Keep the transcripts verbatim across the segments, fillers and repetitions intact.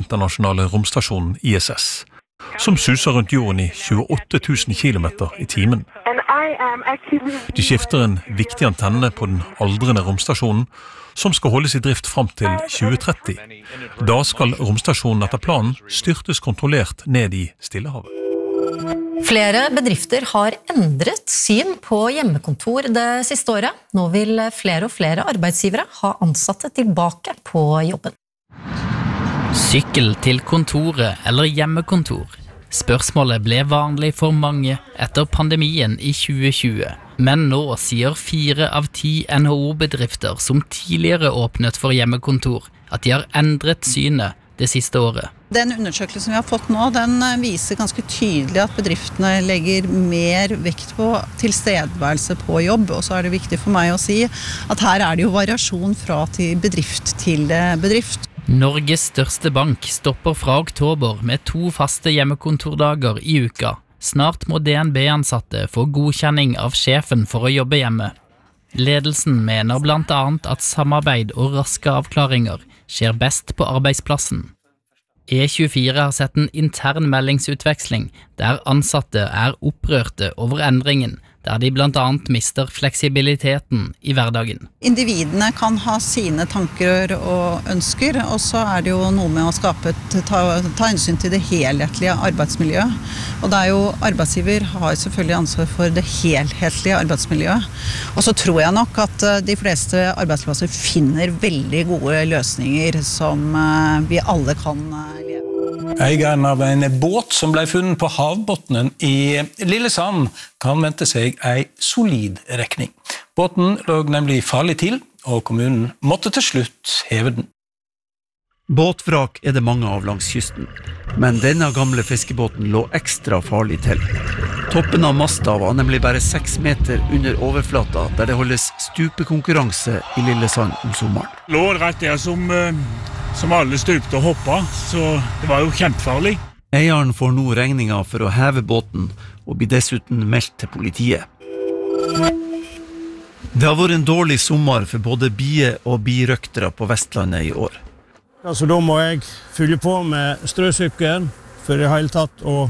internasjonale romstasjonen I S S, som suser rundt jorden I tjueåtte tusen kilometer I timen. De skifter en viktig antenne på den aldrende romstasjonen, som skal holdes I drift frem til tjue tretti. Da skal romstasjonen etter planen styrtes kontrollert ned I Stillehavet. Flere bedrifter har endret syn på hjemmekontor det siste året. Nå vil flere og flere arbeidsgivere ha ansatte tilbake på jobben. Sykkel til kontoret eller hjemmekontor. Spørsmålet ble vanlig for mange etter pandemien I tjue tjue. Men nå sier fire av ti N H O-bedrifter som tidligere åpnet for hjemmekontor at de har endret synet det siste året. Den undersøkelsen vi har fått nå, den viser ganske tydelig at bedriftene legger mer vekt på tilstedeværelse på jobb, og så er det viktig for meg å si at her er det jo variasjon fra til bedrift til bedrift. Norges største bank stopper fra oktober med to faste hjemmekontordager I uka. Snart må D N B-ansatte få godkjenning av sjefen for å jobbe hjemme. Ledelsen mener blant annet at samarbeid og raske avklaringer skjer best på arbeidsplassen. E tjuefire har sett en intern meldingsutveksling der ansatte er opprørte over endringen, der de blant annet mister fleksibiliteten I hverdagen. Individene kan ha sine tanker og ønsker, og så er det jo noe med å skape et, ta, ta hensyn til det helhetlige arbeidsmiljøet. Og det er jo arbeidsgiver har selvfølgelig ansvar for det helhetlige arbeidsmiljøet. Og så tror jeg nok at de fleste arbeidsplasser finner veldig gode løsninger som vi alle kan leve. Eieren av en båt som ble funnet på havbottenen I Lillesand kan vente seg en solid rekning. Båten lå nemlig farlig til, og kommunen måtte til slutt heve den. Båtvrak er det mange av langs kysten, men denne gamle fiskebåten lå ekstra farlig til. Toppen av masta var nemlig bare seks meter under overflata, der det holdes stupekonkurranse I Lillesand om sommeren. Lå rett der som, som alle stupte og hoppet, så det var jo kjempefarlig. Eieren får nå regninga for å heve båten, og blir dessuten meldt til politiet. Det har vært en dårlig sommer for både bie- og birøktere på Vestlandet I år. Altså, da må jeg fylle på med strøsykkel for I hele tatt å,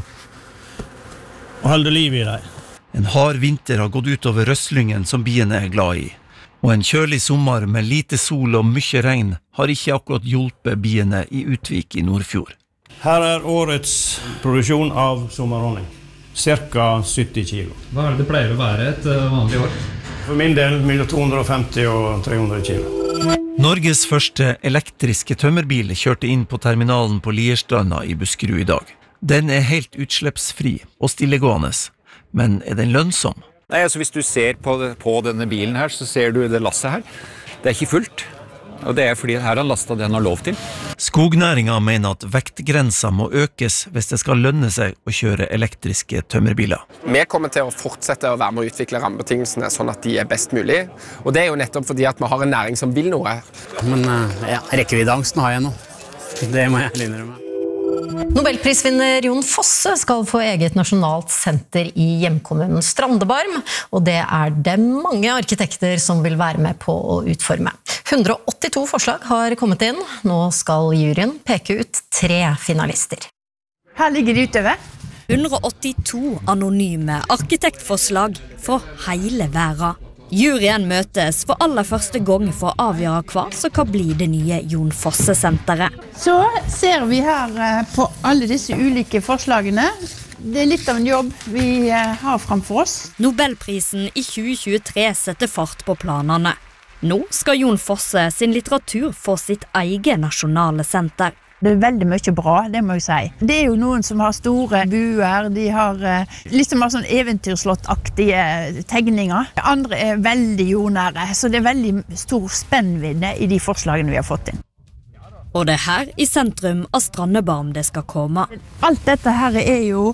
å holde liv I det. En hard vinter har gått ut over røslingen som biene er glad I. Og en kjølig sommer med lite sol og mye regn har ikke akkurat hjulpet biene I Utvik I Nordfjord. Her er årets produksjon av sommerhonning. Cirka sytti kilo. Hva er det det pleier å være et vanlig år? For min del mellom to hundre og femti og tre hundre kilo. Norges første elektriske tømmerbil kjørte inn på terminalen på Lierstranda I Buskerud I dag. Den er helt utslippsfri og stillegående, men er den lønnsom? Nei, altså hvis du ser på, det, på denne bilen her, så ser du det lasset her. Det er ikke fullt, og det er fordi her har han lastet det han har lov til. Skognæringen mener at vektgrensa må økes hvis det skal lønne seg å kjøre elektriske tømmerbiler. Vi kommer til å fortsette å være med å utvikle rammebetingelsene sånn at de er best mulig, og det er jo nettopp fordi at vi har en næring som vil noe. Men ja, rekkeviddeangsten har jeg nå. Det må jeg innrømme. Nobelprisvinner Jon Fosse skal få eget nasjonalt senter I hjemkommunen Strandebarm, og det er det mange arkitekter som vil være med på å utforme. hundre og åttito forslag har kommet inn. Nå skal juryen peke ut tre finalister. Her ligger de utover. hundre og åttito anonyme arkitektforslag fra hele verden. Juryen møtes for aller første gang for å avgjøre hva som kan bli det nye Jon Fosse-senteret. Så ser vi her på alle disse ulike forslagene. Det er litt av en jobb vi har framfor oss. Nobelprisen I tjue tjuetre setter fart på planene. Nå skal Jon Fosse sin litteratur få sitt eget nasjonale senter. Det er veldig mye bra, det må jeg si. Det er jo noen som har store buer, de har liksom sånn eventyrslottaktige tegninger. Andre er veldig jordnære, så det er veldig stor spennvidde I de forslagene vi har fått inn. Og det er her I sentrum av Strandebarm det skal komme. Alt dette her er jo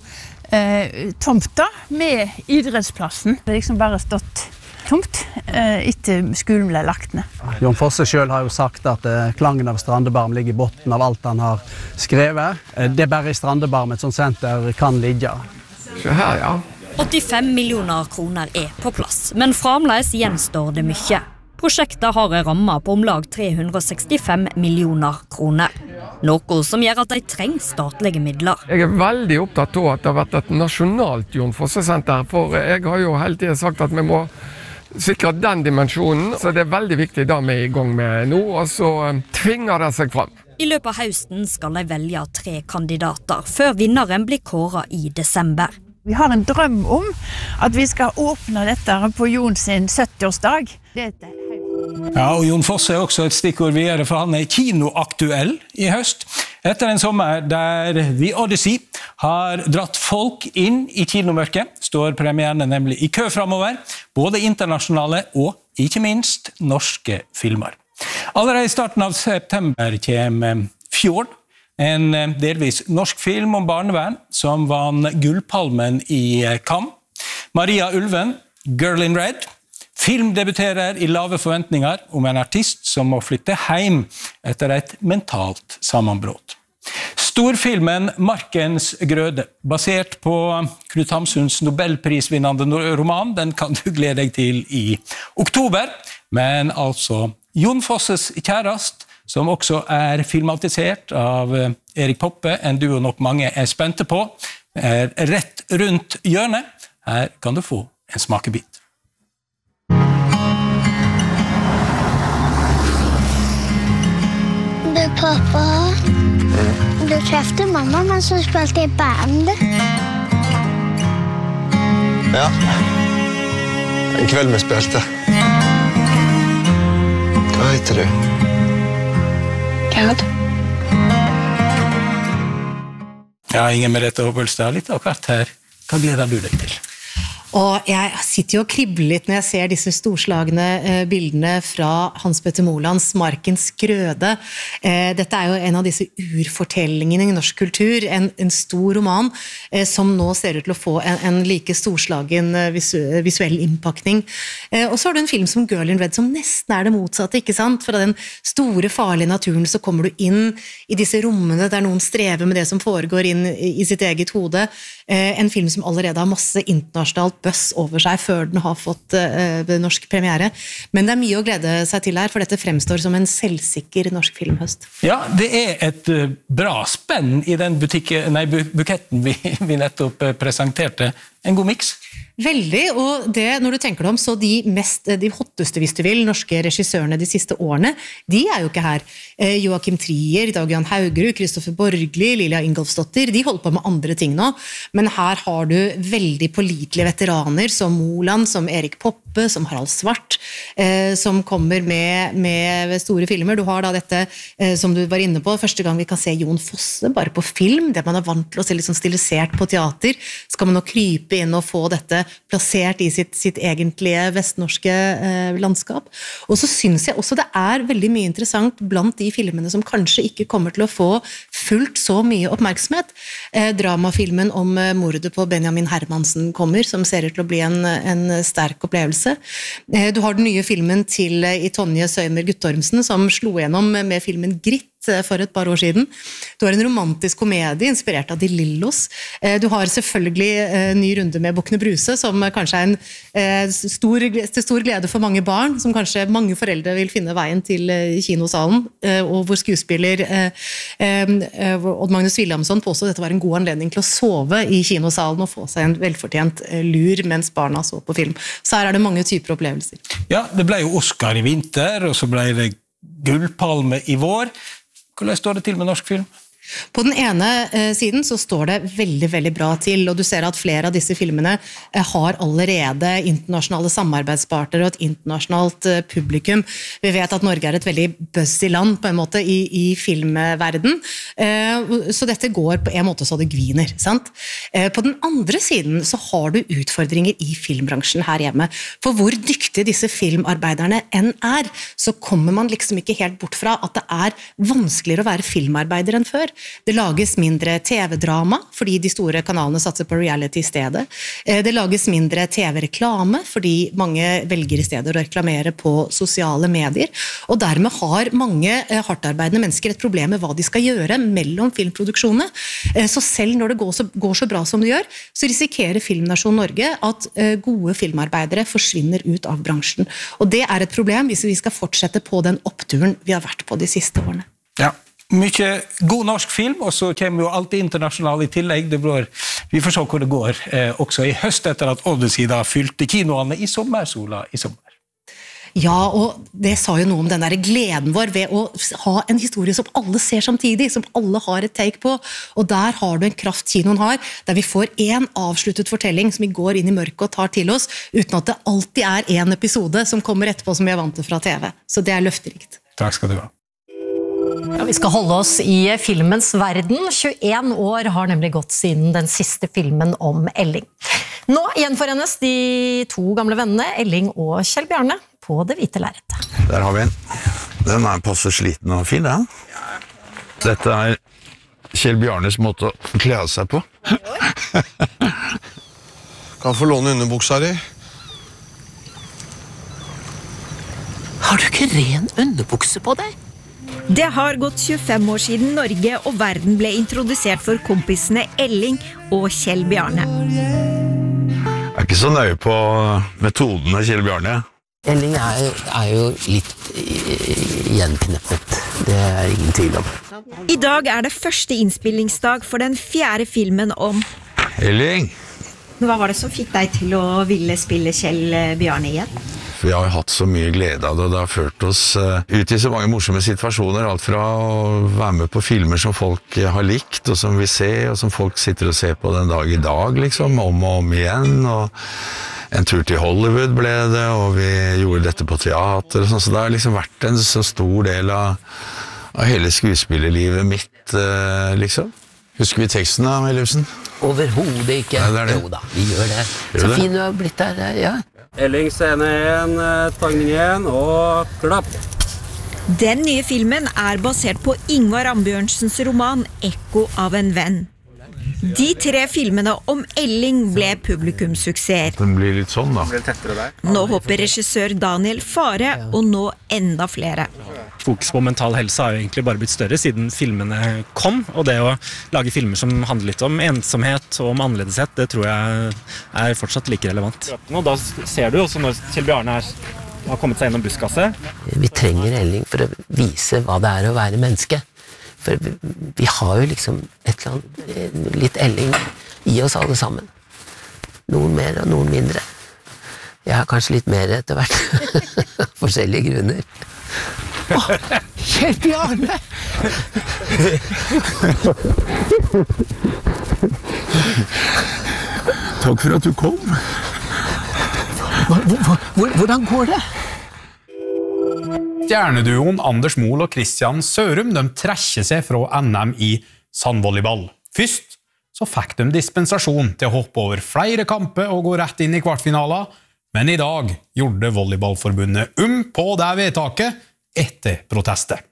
eh, tomta med idrettsplassen. Det er liksom bare stått tomt eh, etter skolen ble lagt ned. Jon Fosse selv har jo sagt at eh, klangen av Strandebarm ligger I botten av alt han har skrevet. Eh, det er bare I Strandebarm et sånt senter kan ligge. Så her, ja. åttifem millioner kroner er på plass, men fremdeles gjenstår det mye. Prosjektet har en ramme på om lag tre hundre og sekstifem millioner kroner. Noe som gjør at de trenger statlige midler. Jeg er veldig opptatt av at det har vært et nasjonalt Jon Fosse-senter, for jeg har jo hele tiden sagt at vi må sikre den dimensjonen, så det er veldig viktig det vi er i gang med nå, og så tvinger det seg fram. I løpet av høsten skal de velge tre kandidater, før vinneren blir kåret i desember. Vi har en drøm om at vi skal åpne dette på Jon sin sytti-årsdag. Ja, og Jon Fosse er også et stikkord videre, for han er kinoaktuell i høst. Etter en sommer der The Odyssey har dratt folk inn i kinomørket, står premierene nemlig i kø fremover, både internasjonale og ikke minst norske filmer. Allerede i starten av september kommer Fjord, en delvis norsk film om barnevern som vant Gullpalmen i Cannes. Maria Ulven, Girl in Red. Film debuterer i lave forventninger om en artist som må flytte hjem etter et mentalt sammenbrott. Storfilmen Markens Grøde, basert på Knut Hamsuns Nobelprisvinnende roman, den kan du glede deg til i oktober, men altså Jon Fosses kjærast, som også er filmatisert av Erik Poppe, en duo nok mange er spente på, er rett rundt hjørnet. Her kan du få en smakebit. Du, pappa, du trefte mamma mens hun spilte i band. Ja, en kveld vi spilte. Hva heter du? Gerd. Ja, Inger Merete Håbølstad, litt akkurat her. Hva gleder du deg til? Og jeg sitter jo og kribler litt når jeg ser disse storslagne eh, bildene fra Hans Petter Molands Markens Grøde. Eh, dette er jo en av disse urfortellingene i norsk kultur, en, en stor roman eh, som nå ser ut til å få en, en like storslagen eh, visu, visuell innpakning. Eh, og så har du en film som Girl in Red, som nesten er det motsatte, ikke sant? Fra den store, farlige naturen så kommer du inn i disse rommene der noen strever med det som foregår inn i, i sitt eget hode. Eh, en film som allerede har masse internasjonalt bøss over seg før den har fått uh, norsk premiere. Men det er mye å glede seg til her, for dette fremstår som en selvsikker norsk filmhøst. Ja, det er et uh, bra spenn i den butikken, nei, buketten vi, vi nettopp uh, presenterte. En god mix. Veldig, og det, når du tenker deg om, så de mest, de hotteste, hvis du vil, norske regissørene de siste årene, de er jo ikke her. Eh, Joachim Trier, Dag-Jan Haugerud, Kristoffer Borgli, Lilja Ingolfsdotter, de holder på med andre ting nå, men her har du veldig pålitelige veteraner som Moland, som Erik Poppe, som Harald Svart, eh, som kommer med, med store filmer. Du har da dette, eh, som du var inne på, første gang vi kan se Jon Fosse bare på film, det man er vant til å se litt sånn stilisert på teater, skal man nå krype inn og få dette plassert i sitt, sitt egentlige vestnorske eh, landskap. Og så synes jeg også det er veldig mye interessant blant de filmene som kanskje ikke kommer til å få fullt så mye oppmerksomhet. Eh, dramafilmen om eh, mordet på Benjamin Hermansen kommer, som ser ut til å bli en, en sterk opplevelse. Eh, du har den nye filmen til eh, i Tonje Søymer Guttormsen, som slo gjennom med filmen Gritt for et par år siden. Du har en romantisk komedie inspirert av De Lillos. Du har selvfølgelig en ny runde med Bukkene Bruse, som kanskje er en stor, til stor glede for mange barn, som kanskje mange foreldre vil finne veien til kinosalen, og hvor skuespiller Odd Magnus Williamson påstod at dette var en god anledning til å sove i kinosalen og få seg en velfortjent lur mens barna så på film. Så her er det mange typer opplevelser. Ja, det ble jo Oscar i vinter, og så ble det Gullpalme i vår. Hvordan står det til med norsk film? På den ene eh, siden så står det veldig, veldig bra til, og du ser at flere av disse filmene eh, har allerede internasjonale samarbeidspartnere og et internasjonalt eh, publikum. Vi vet at Norge er et veldig buzzy land på en måte i, i filmverden, eh, så dette går på en måte så det gviner, sant? Eh, på den andre siden så har du utfordringer i filmbransjen her hjemme, for hvor dyktige disse filmarbeiderne enn er, så kommer man liksom ikke helt bort fra at det er vanskeligere å være filmarbeider enn før. Det lages mindre T V-drama, fordi de store kanalene satser på reality i stedet. Det lages mindre T V-reklame, fordi mange velger i stedet å reklamere på sosiale medier. Og dermed har mange hardtarbeidende mennesker et problem med hva de skal gjøre mellom filmproduksjonene. Så selv når det går så, går så bra som det gjør, så risikerer Filmnasjon Norge at gode filmarbeidere forsvinner ut av bransjen. Og det er et problem hvis vi skal fortsette på den oppturen vi har vært på de siste årene. Ja, mye god norsk film, og så kommer jo alltid internasjonal i tillegg. Det blir, vi får se hvor det går, eh, også i høst etter at Odyssey da fylte kinoene i sommersola i sommer. Ja, og det sa jo noe om den der gleden vår ved å ha en historie som alle ser samtidig, som alle har et take på, og der har du en kraft kinoen har, der vi får en avsluttet fortelling som vi går inn i mørket og tar til oss, uten at det alltid er en episode som kommer etterpå som vi er vant til fra T V. Så det er løfterikt. Takk skal du ha. Ja, vi skal holde oss i filmens verden. tjueen år har nemlig gått siden den siste filmen om Elling. Nå gjenforenes de to gamle vennene, Elling og Kjell Bjarne, på det hvite lerretet. Der har vi en. Den er passe sliten og fin, den. Dette er Kjell Bjarnes måte å kle av seg på. Kan få låne underbuksa di. Har du ikke ren underbukse på deg? Det har gått tjuefem år siden Norge og verden ble introdusert for kompisene Elling og Kjell Bjarne. Jeg er ikke så nøye på metoden av Kjell Bjarne. Elling er, er jo litt gjenkneppet, det er ingen tvil om. I dag er det første innspillingsdag for den fjerde filmen om Elling! Hva var det som fikk deg til å ville spille Kjell Bjarne igjen? Vi har hatt så mye glede av det, og det har ført oss ut i så mange morsomme situasjoner, alt fra å være med på filmer som folk har likt, og som vi ser, og som folk sitter og ser på den dag i dag, liksom, om og om igjen, og en tur til Hollywood ble det, og vi gjorde dette på teater, og sånn, så det har liksom vært en så stor del av, av hele skuespillerlivet mitt, liksom. Husker vi teksten da, Ellefsen? Overhodet ikke. Nei, det er det. Jo da, vi gjør det. Gjør så det? fin du har blitt der, ja. Elling scene en, tagning en, og klapp. Den nye filmen er basert på Ingvar Ambjørnsens roman Ekko av en venn. De tre filmene om Elling ble publikumssuksesser. Den blir litt sånn da. Nå håper regissør Daniel Fare, og nå enda flere. Fokus på mental helse har jo egentlig bare blitt større siden filmene kom, og det å lage filmer som handler litt om ensomhet og om annerledeshet, det tror jeg er fortsatt like relevant. Og da ser du også når Kjell Bjarne er, har kommet seg gjennom busskasse. Vi trenger Elling for å vise hva det er å være menneske. For vi, vi har jo liksom et eller annet litt Elling i oss alle sammen. Noen mer og noen mindre. Jeg har kanskje litt mer etter hvert. Forskjellige grunner. Åh, Kjell Bjarne! Takk for at du kom. Hvordan går det? Stjerneduoen Anders Mol og Christian Sørum de trekker seg fra N M i sandvolleyball. Først så fikk de dispensasjon til å hoppe over flere kamper og gå rett inn i kvartfinaler, men i dag gjorde volleyballforbundet um på det vedtaket etter protestet.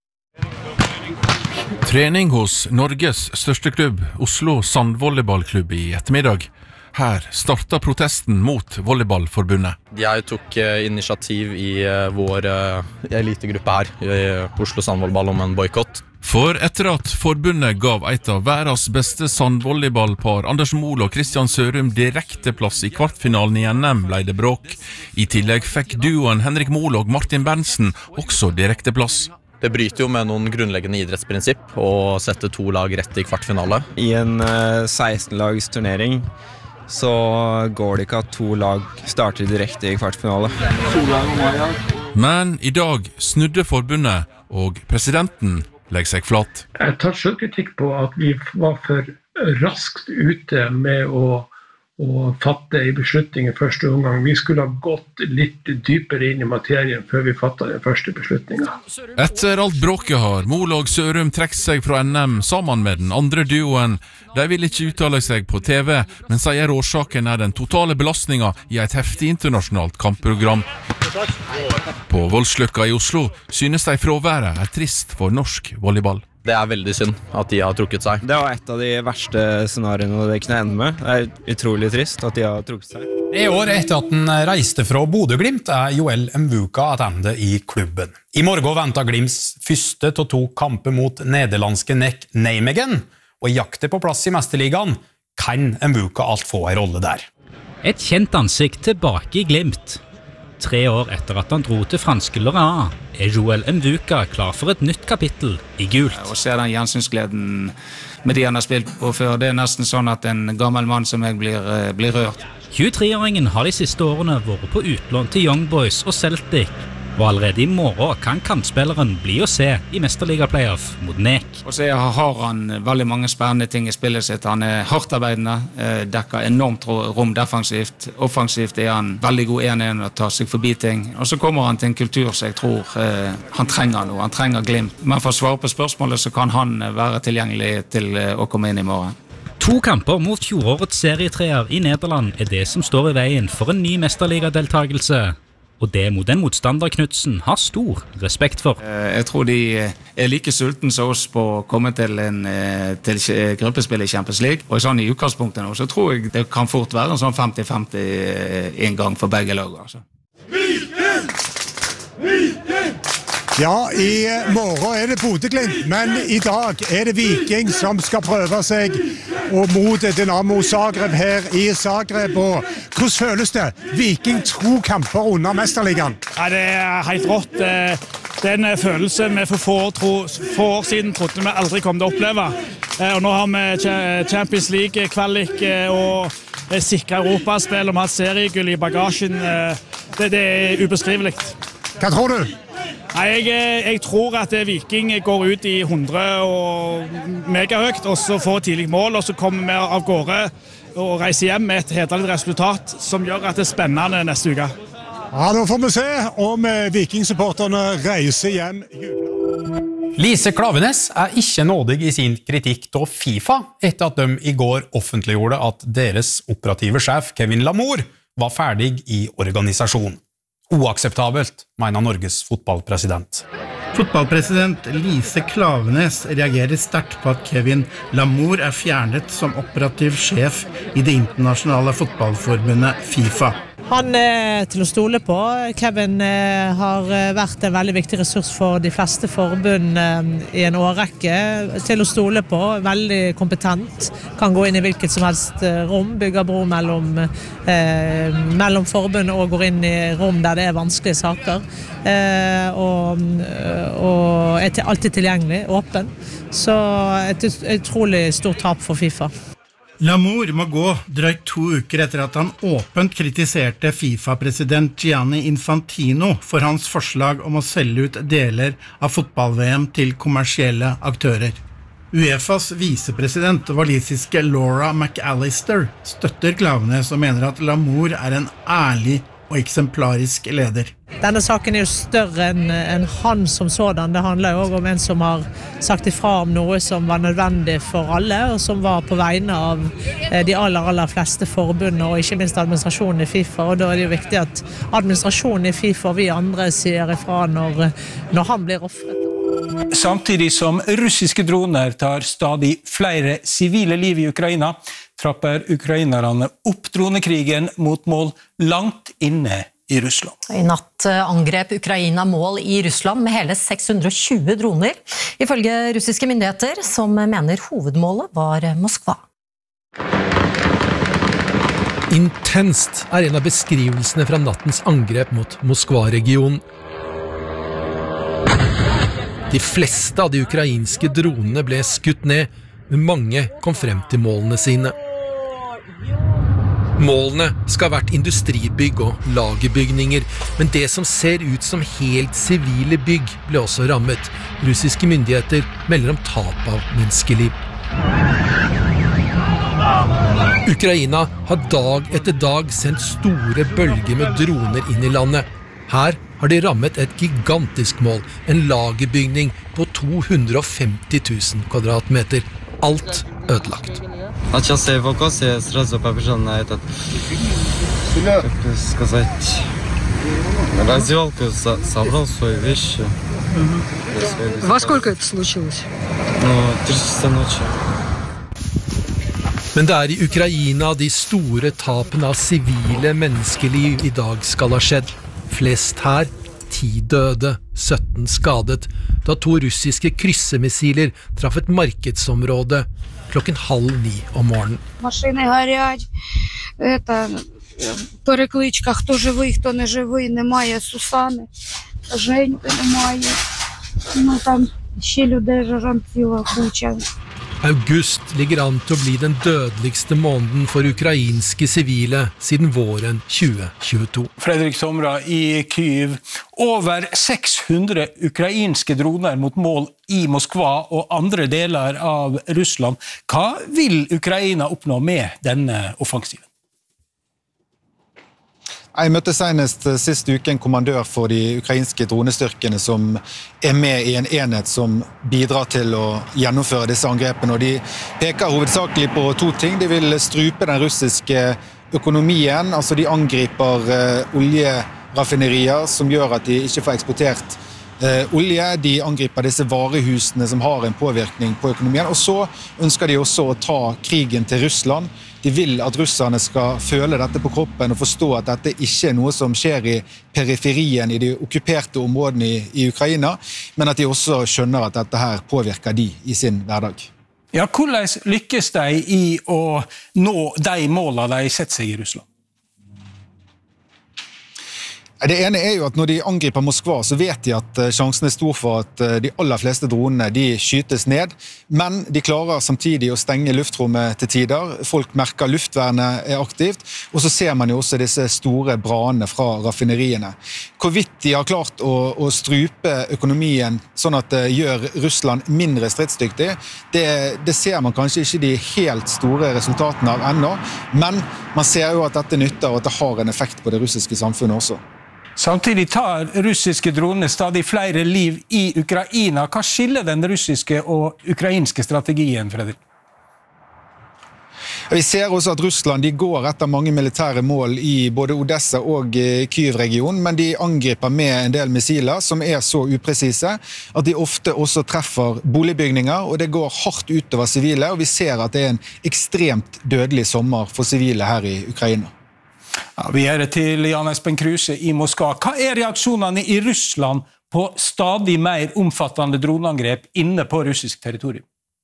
Trening hos Norges største klubb, Oslo Sandvolleyballklubb i ettermiddag. Her startet protesten mot volleyballforbundet. Jeg tok initiativ i vår elitegruppe her i Oslo Sandvolleyball om en boykott. For etter at forbundet gav et av verdens beste sandvolleyballpar, Anders Mol og Christian Sørum, direkte plass i kvartfinalen i N M, ble det bråk. I tillegg fikk duoen Henrik Mol og Martin Berntsen også direkte plass. Det bryter jo med noen grunnleggende idrettsprinsipp å sette to lag rett i kvartfinale. I en seksten-lags turnering så går det ikke at to lag starter direkte i kvartfinale. Men i dag snudde forbundet, og presidenten legger seg flat. Jeg tar selvkritikk på at vi var for raskt ute med å, å fatte en beslutning i første omgang. Vi skulle ha gått litt dypere inn i materien før vi fattet den første beslutningen. Etter alt bråket har Mol og Sørum trekt seg fra N M sammen med den andre duoen. De vil ikke uttale seg på T V, men sier årsaken er den totale belastningen i et heftig internasjonalt kampprogram. På Voldsløkka i Oslo synes de fraværet er trist for norsk volleyball. Det er veldig synd at de har trukket seg. Det var et av de verste scenariene det kunne ende med. Det er utrolig trist at de har trukket seg. I år etter at han reiste fra Bodø-Glimt er Joel Mvuka attende i klubben. I morgen venter Glimts første til to kamper mot nederlandske Nek Nijmegen, og i jakte på plass i Mesterligaen kan Mvuka alt få en rolle der. Et kjent ansikt tilbake i Glimt. Tre år etter at han dro til franske Lorient, er Joel Mvuka klar for et nytt kapittel i gult. Å se den gjensynsgleden med de han har spilt på før, det er nesten sånn at en gammel mann som jeg blir, blir rørt. tjuetre-åringen har de siste årene vært på utlån til Young Boys og Celtic, og allerede i morgen kan kantspilleren bli å se i Mesterliga-playoff mot Nek. Og så har han veldig mange spennende ting i spillet sitt. Han er hardtarbeidende, dekker enormt rom defensivt. Offensivt er han veldig god en-en å ta seg forbi ting. Og så kommer han til en kultur som jeg tror eh, han trenger nå. Han trenger Glimt. Men for å svare på spørsmålet så kan han være tilgjengelig til å komme inn i morgen. To kamper mot fjorårets serietreer i Nederland er det som står i veien for en ny Mesterliga-deltagelse. Og det mot den motstander Knudsen har stor respekt for. Jeg tror de er like sulten som oss på å komme til, en, til gruppespill i Champions League. Og sånn i utgangspunktet nå, så tror jeg det kan fort være en sånn femti femti en gang for begge lag. Altså. Viking! Viking! Ja, i morgen er det Bodø-Glimt, men i dag er det Viking som skal prøve seg og mot Dynamo Zagreb her i Zagreb. Og hvordan føles det? Viking to kamper under Mesterligaen. Ja, det er helt rått. Det er en følelse vi for få år, tro, få år siden trodde vi aldri kom til å oppleve. Og nå har vi Champions League-kvalik og sikret Europaspill og vi har seriegull i bagasjen. Det, det er ubeskrivelig. Hva tror du? Jeg, jeg tror at Viking går ut i hundre og megahøyt, og så får tidlig mål, og så kommer vi av gårde og reiser hjem med et hederlig resultat som gjør at det er spennende neste uke. Ja, nå får vi se om Viking-supporterne reiser hjem. Lise Klaveness er ikke nådig i sin kritikk av FIFA etter at de i går offentliggjorde at deres operative sjef Kevin Lamour var ferdig i organisasjonen. Uakseptabelt, mener Norges fotballpresident. Fotballpresident Lise Klaveness reagerer sterkt på at Kevin Lamour er fjernet som operativ sjef i det internasjonale fotballforbundet FIFA. Han er til å stole på. Kevin har vært en veldig viktig ressurs for de fleste forbund i en årrekke. Til å stole på, veldig kompetent, kan gå inn i hvilket som helst rom, bygge bro mellom, eh, mellom forbund og går inn i rom der det er vanskelige saker. Eh, og, og er alltid tilgjengelig, åpen. Så et utrolig stort tap for FIFA. Lamour må gå drøyt to uker etter at han åpent kritiserte FIFA-president Gianni Infantino for hans forslag om å selge ut deler av fotball-V M til kommersielle aktører. UEFAs visepresident, walisiske Laura McAllister, støtter Klaveness og mener at Lamour er en ærlig og eksemplarisk leder. Denne saken er jo større enn, enn han som sådan. Det handler jo også om en som har sagt ifra om noe som var nødvendig for alle, og som var på vegne av de aller, aller fleste forbundene, og ikke minst administrasjonen i FIFA. Og da er det jo viktig at administrasjonen i FIFA og vi andre sier ifra når, når han blir offret. Samtidig som russiske droner tar stadig flere sivile liv i Ukraina, trapper ukrainerne opp dronekrigen mot mål langt inne i Russland. I natt angrep Ukraina mål i Russland med hele seks hundre og tjue droner, ifølge russiske myndigheter, som mener hovedmålet var Moskva. Intenst er en av beskrivelsene fra nattens angrep mot Moskva-regionen. De fleste av de ukrainske dronene ble skutt ned, men mange kom frem til målene sine. Målene skal ha vært industribygg og lagerbygninger, men det som ser ut som helt sivile bygg ble også rammet. Russiske myndigheter melder om tap av menneskeliv. Ukraina har dag etter dag sendt store bølger med droner inn i landet. Her har de rammet et gigantisk mål, en lagerbygning på to hundre og femti tusen kvadratmeter. Alt ødelagt. Начался эвакуация, сразу побежал на этот, как сказать, раздевалку, собрал свои вещи. Во сколько это случилось? Ну, три часа ночи. Men det er i Ukraina de store tapene av sivile menneskeliv i dag skal ha skjedd. Flest her, ti døde, sytten skadet, da to russiske kryssemissiler traff et markedsområde klokken halv ni om morgenen. Машини горять, это, перекличка, хто живий, хто не живий, немає Сусани, Женьки немає, ну там ще людей жажан ціла куча. August ligger an til å bli den dødeligste måneden for ukrainske sivile siden våren tjue tjueto. Fredrik Somra i Kyiv. Over seks hundre ukrainske droner mot mål i Moskva og andre deler av Russland. Hva vil Ukraina oppnå med denne offensiven? Jeg møtte senest sist uke en kommandør for de ukrainske dronestyrkene som er med i en enhet som bidrar til å gjennomføre disse angrepene. Og de peker hovedsakelig på to ting. De vil strupe den russiske økonomien, altså de angriper uh, oljeraffinerier som gjør at de ikke får eksportert uh, olje. De angriper disse varehusene som har en påvirkning på økonomien. Og så ønsker de også å ta krigen til Russland. De vil at russerne skal føle dette på kroppen og forstå at dette ikke er noe som skjer i periferien i de okkuperte områdene i, i Ukraina, men at de også skjønner at dette her påvirker de i sin hverdag. Ja, hvordan lykkes de i å nå de målene de setter seg i Russland? Det ene er jo at når de angriper Moskva, så vet de at sjansen er stor for at de aller fleste dronene de skytes ned, men de klarer samtidig å stenge luftrommet til tider. Folk merker luftvernet er aktivt, og så ser man jo også disse store brannene fra raffineriene. Hvorvidt de har klart å, å strupe økonomien sånn at det gjør Russland mindre stridsdyktig, det, det ser man kanskje ikke de helt store resultatene av ennå, men man ser jo at dette nytter og at det har en effekt på det russiske samfunnet også. Samtidig tar russiske droner stadig flere liv i Ukraina. Hva skiller den russiske og ukrainske strategien, Fredrik? Vi ser også at Russland de går etter mange militære mål i både Odessa og Kyiv-regionen, men de angriper med en del missiler som er så upresise at de ofte også treffer boligbygninger, og det går hardt utover sivile, og vi ser at det er en ekstremt dødelig sommer for sivile her i Ukraina. Ja, vi er til Jan Espen Kruse i Moskva. Hva er reaksjonene i Russland på stadig mer omfattende droneangrep inne på russisk territorium?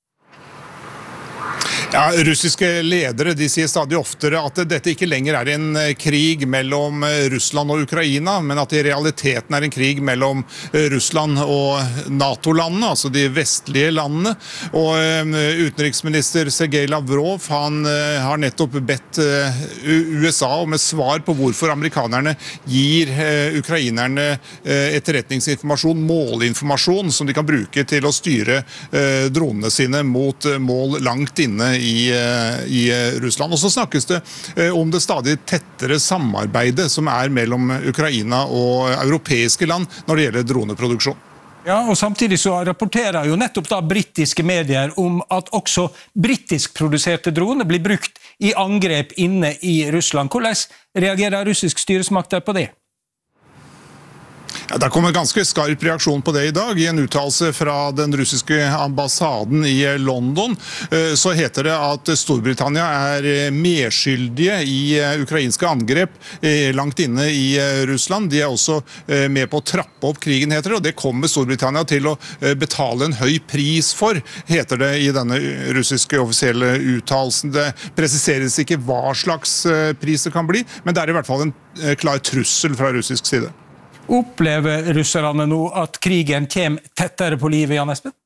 Ja, russiske ledere de sier stadig oftere at dette ikke lenger er en krig mellom Russland og Ukraina, men at det i realiteten er en krig mellom Russland og NATO-landene, altså de vestlige landene. Og utenriksminister Sergej Lavrov, han har nettopp bedt U S A om et svar på hvorfor amerikanerne gir ukrainerne etterretningsinformasjon, målinformasjon, som de kan bruke til å styre dronene sine mot mål langt inne i I, i Russland. Og så snakkes det om det stadig tettere samarbeidet som er mellom Ukraina og europeiske land når det gjelder droneproduksjon. Ja, og samtidig så rapporterer jo nettopp da brittiske medier om at også britisk produserte droner blir brukt i angrep inne i Russland. Hvordan reagerer russisk styresmakter på det? Ja, det kommer ganske skarp reaksjon på det i dag. I en uttalelse fra den russiske ambassaden i London så heter det at Storbritannia er medskyldige i ukrainske angrep langt inne i Russland. De er også med på å trappe opp krigen, heter det, og det kommer Storbritannia til å betale en høy pris for, heter det i denne russiske offisielle uttalelsen. Det presiseres ikke hva slags pris det kan bli, men det er i hvert fall en klar trussel fra russisk side. Opplever russerne nå at krigen kommer tettere på livet, Jan Espen?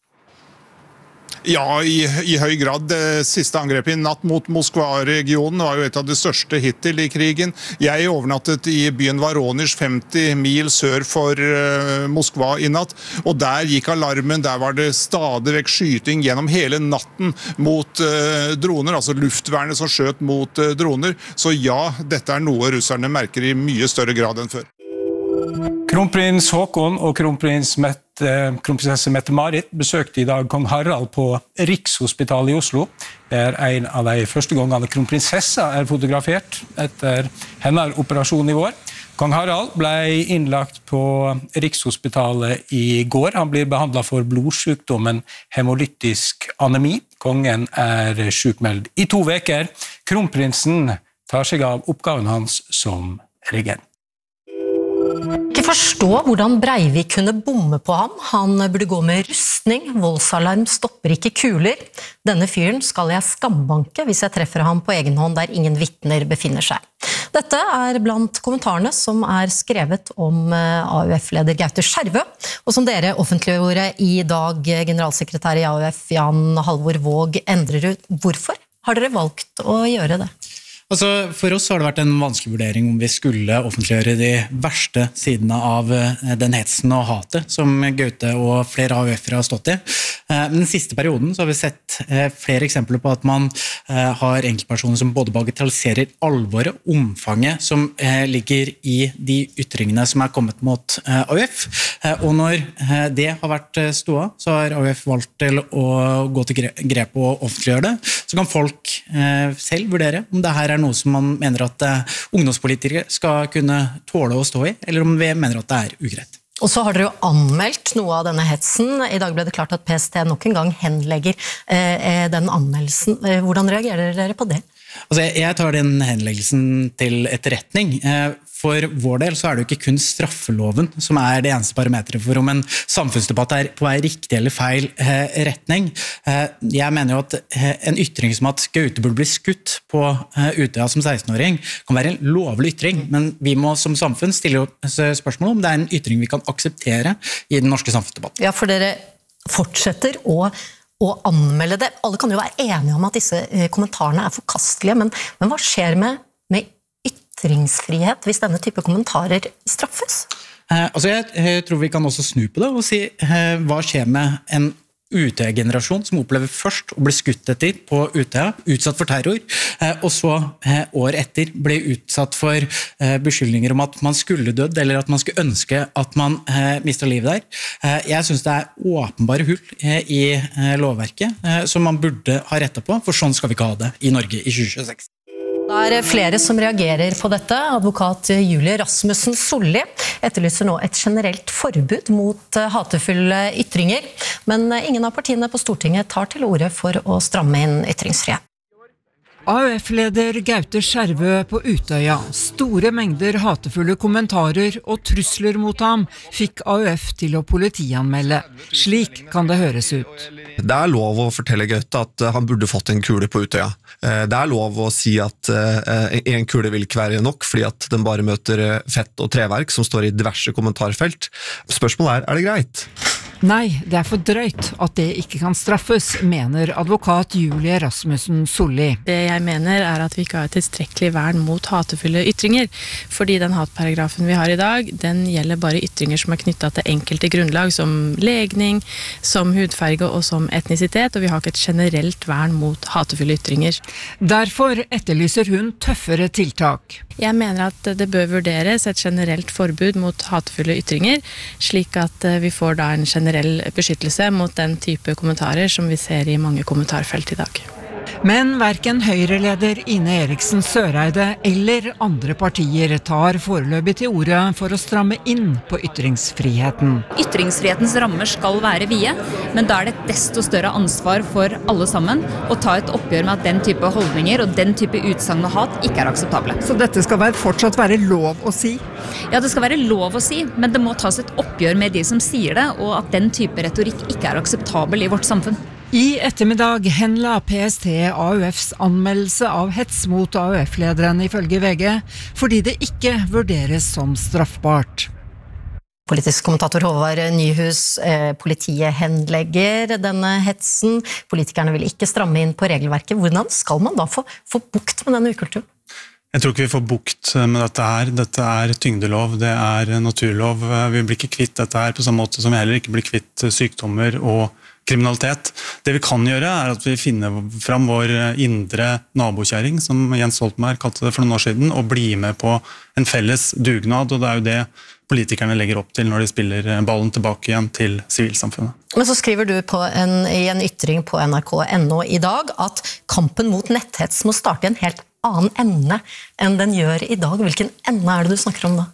Ja, i, i høy grad. Det siste angrepet i natt mot Moskva-regionen var jo et av de største hittil i krigen. Jeg overnattet i byen Voronezh, femti mil sør for uh, Moskva i natt, og der gikk alarmen. Der var det stadig vekk skyting gjennom hele natten mot uh, droner, altså luftvernet som skjøt mot uh, droner. Så ja, dette er noe russerne merker i mye større grad enn før. Kronprins Håkon og kronprins Mette, kronprinsesse Mette-Marit besøkte i dag kong Harald på Rikshospitalet i Oslo. Det er en av de første gangene kronprinsessa er fotografert etter hennes operasjon i vår. Kong Harald ble innlagt på Rikshospitalet i går. Han blir behandlet for blodsykdommen hemolytisk anemi. Kongen er sykmeldt i to veker. Kronprinsen tar seg av oppgaven hans som regent. Ikke forstå hvordan Breivik kunne bomme på ham. Han burde gå med rustning. Voldsalarm stopper ikke kuler. Denne fyren skal jeg skambanke hvis jeg treffer ham på egen hånd der ingen vitner befinner seg. Dette er blant kommentarene som er skrevet om A U F-leder Gaute Skjervø, og som dere offentliggjorde i dag, generalsekretær i A U F Jan Halvor Våg Endrerud. Hvorfor har dere valgt å gjøre det? Altså, for oss har det vært en vanskelig vurdering om vi skulle offentliggjøre de verste sidene av den hetsen og hatet som Gaute og flere A U F-ere har stått i. Men den siste perioden så har vi sett flere eksempler på at man har enkeltpersoner som både bagatelliserer alvoret, omfanget som ligger i de ytringene som er kommet mot A U F. Og når det har vært ståa, så har A U F valgt til å gå til grep og offentliggjøre det. Så kan folk selv vurdere om det her er noe som man mener at ungdomspolitikere skal kunne tåle å stå i, eller om vi mener at det er ugreit. Og så har dere jo anmeldt noe av denne hetsen. I dag ble det klart at P S T nok en gang henlegger eh, den anmeldelsen. Hvordan reagerer dere på det? Altså, jeg tar den henleggelsen til etterretning. For vår del så er det jo ikke kun straffeloven som er det eneste parametret for om en samfunnsdebatt er på vei riktig eller feil retning. Jeg mener jo at en ytring som at Gaute burde bli skutt på Utøya som seksten-åring kan være en lovlig ytring, men vi må som samfunn stille spørsmål om det er en ytring vi kan akseptere i den norske samfunnsdebatten. Ja, for dere fortsetter å å anmelde det. Alle kan jo være enige om at disse kommentarene er forkastelige, men, men hva skjer med, med ytringsfrihet hvis denne type kommentarer straffes? Eh, altså jeg, jeg tror vi kan også snu på det og si eh, hva skjer med en Utøya-generasjon som opplever først å bli skutt etter på Utøya, utsatt for terror, eh, og så eh, år etter ble utsatt for eh, beskyldninger om at man skulle dødd, eller at man skulle ønske at man eh, mistet livet der. Eh, jeg synes det er åpenbare hull eh, i eh, lovverket eh, som man burde ha rettet på, for sånn skal vi ikke ha det i Norge i tjue tjueseks. Det er flere som reagerer på dette. Advokat Julie Rasmussen Solli etterlyser nå et generelt forbud mot hatefulle ytringer, men ingen av partiene på Stortinget tar til orde for å stramme inn ytringsfrihet. A U F-leder Gaute Skjervø på Utøya. Store mengder hatefulle kommentarer og trusler mot ham fikk A U F til å politianmelde. Slik kan det høres ut. Det er lov å fortelle Gaute at han burde fått en kule på Utøya. Det er lov å si at en kule vil ikke være nok, fordi at den bare møter fett og treverk som står i diverse kommentarfelt. Spørsmålet er, er det greit? Nei, det er for drøyt at det ikke kan straffes, mener advokat Julie Rasmussen Solli. Det jeg mener er at vi ikke har et tilstrekkelig vern mot hatefulle ytringer, fordi den hatparagrafen vi har i dag, den gjelder bare ytringer som er knyttet til enkelte grunnlag, som legning, som hudfarge og som etnisitet, og vi har ikke et generelt vern mot hatefulle ytringer. Derfor etterlyser hun tøffere tiltak. Jeg mener at det bør vurderes et generelt forbud mot hatefulle ytringer, slik at vi får da en generell beskyttelse mot den type kommentarer som vi ser i mange kommentarfelt i dag. Men hverken Høyre-leder Ine Eriksen Søreide eller andre partier tar foreløpig til orde for å stramme inn på ytringsfriheten. Ytringsfrihetens rammer skal være vide, men da er det et desto større ansvar for alle sammen å ta et oppgjør med at den type holdninger og den type utsagn og hat ikke er akseptable. Så dette skal være, fortsatt være lov å si? Ja, det skal være lov å si, men det må tas et oppgjør med de som sier det, og at den type retorikk ikke er akseptabel i vårt samfunn. I ettermiddag henla P S T A U Fs anmeldelse av hets mot A U F-lederen ifølge V G, fordi det ikke vurderes som straffbart. Politisk kommentator Håvard Nyhus, eh, politiet henlegger denne hetsen. Politikerne vil ikke stramme inn på regelverket. Hvordan skal man da få, få bukt med denne ukulturen? Jeg tror ikke vi får bukt med dette her. Dette er tyngdelov, det er naturlov. Vi blir ikke kvitt dette her på samme måte som vi heller ikke blir kvitt sykdommer og kriminalitet. Det vi kan gjøre er at vi finner fram vår indre nabokjæring, som Jens Stoltenberg kalte det for noen år siden, og blir med på en felles dugnad, og det er jo det politikerne legger opp til når de spiller ballen tilbake igjen til sivilsamfunnet. Men så skriver du på en, i en ytring på N R K punkt N O i dag at kampen mot netthets må starte i en helt annen ende enn den gjør i dag. Hvilken ende er det du snakker om da?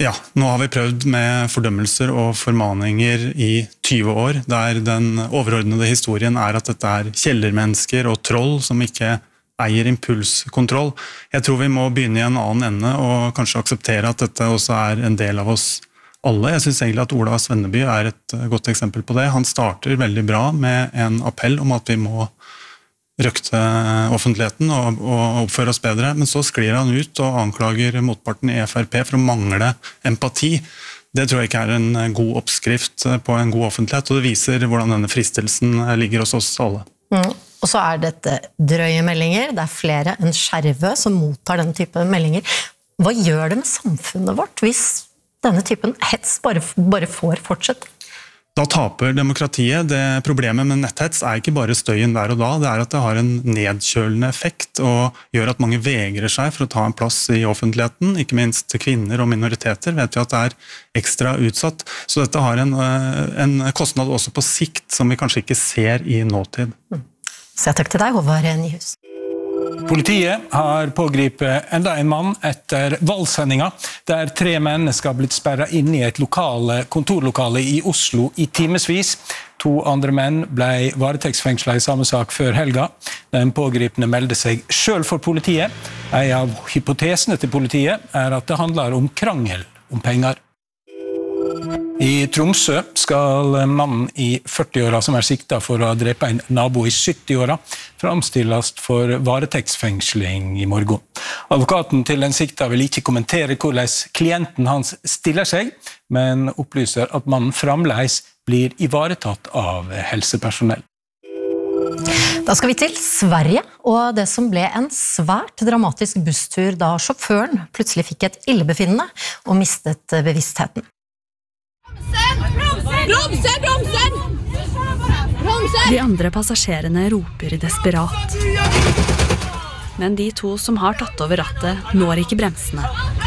Ja, nå har vi prøvd med fordømmelser og formaninger i tjue år, der den overordnede historien er at dette er kjellermennesker og troll som ikke eier impulskontroll. Jeg tror vi må begynne i en annen ende og kanskje akseptere at dette også er en del av oss alle. Jeg synes egentlig at Ola Svenneby er et godt eksempel på det. Han starter veldig bra med en appell om at vi må røkte offentligheten og, og oppføre oss bedre, men så sklir han ut og anklager motparten i F R P for å mangle empati. Det tror jeg ikke er en god oppskrift på en god offentlighet, og det viser hvordan denne fristelsen ligger hos oss alle. Mm. Og så er dette drøye meldinger, det er flere enn Skjervø som mottar denne type meldinger. Hva gjør det med samfunnet vårt hvis denne typen hets bare, bare får fortsette? Da taper demokratiet. Det problemet med netthets er ikke bare støyen der og da, det er at det har en nedkjølende effekt og gjør at mange vegrer seg for å ta en plass i offentligheten, ikke minst kvinner og minoriteter vet vi at det er ekstra utsatt. Så dette har en, en kostnad også på sikt som vi kanskje ikke ser i nåtid. Så takk til deg, Håvard Nyhus. Politiet har pågripet enda en mann etter valgsendinga, der tre mennesker har blitt sperret inn i et lokale, kontorlokale i Oslo i timesvis. To andre menn ble varetektsfengslet i samme sak før helga. Den pågripende meldte seg selv for politiet. En av hypotesene til politiet er at det handler om krangel om penger. I Tromsø skal mannen i førti-åra som er siktet for å ha drept en nabo i sytti-åra framstilles for varetektsfengsling i morgen. Advokaten til den sikta vil ikke kommentere hvordan klienten hans stiller seg, men opplyser at mannen fremdeles blir ivaretatt av helsepersonell. Da skal vi til Sverige, og det som ble en svært dramatisk busstur da sjåføren plutselig fikk et illebefinnende og mistet bevisstheten. Bromse, bromse! Bromse! De andre passasjerene roper desperat. Men de to som har tatt over rattet når ikke bremsene.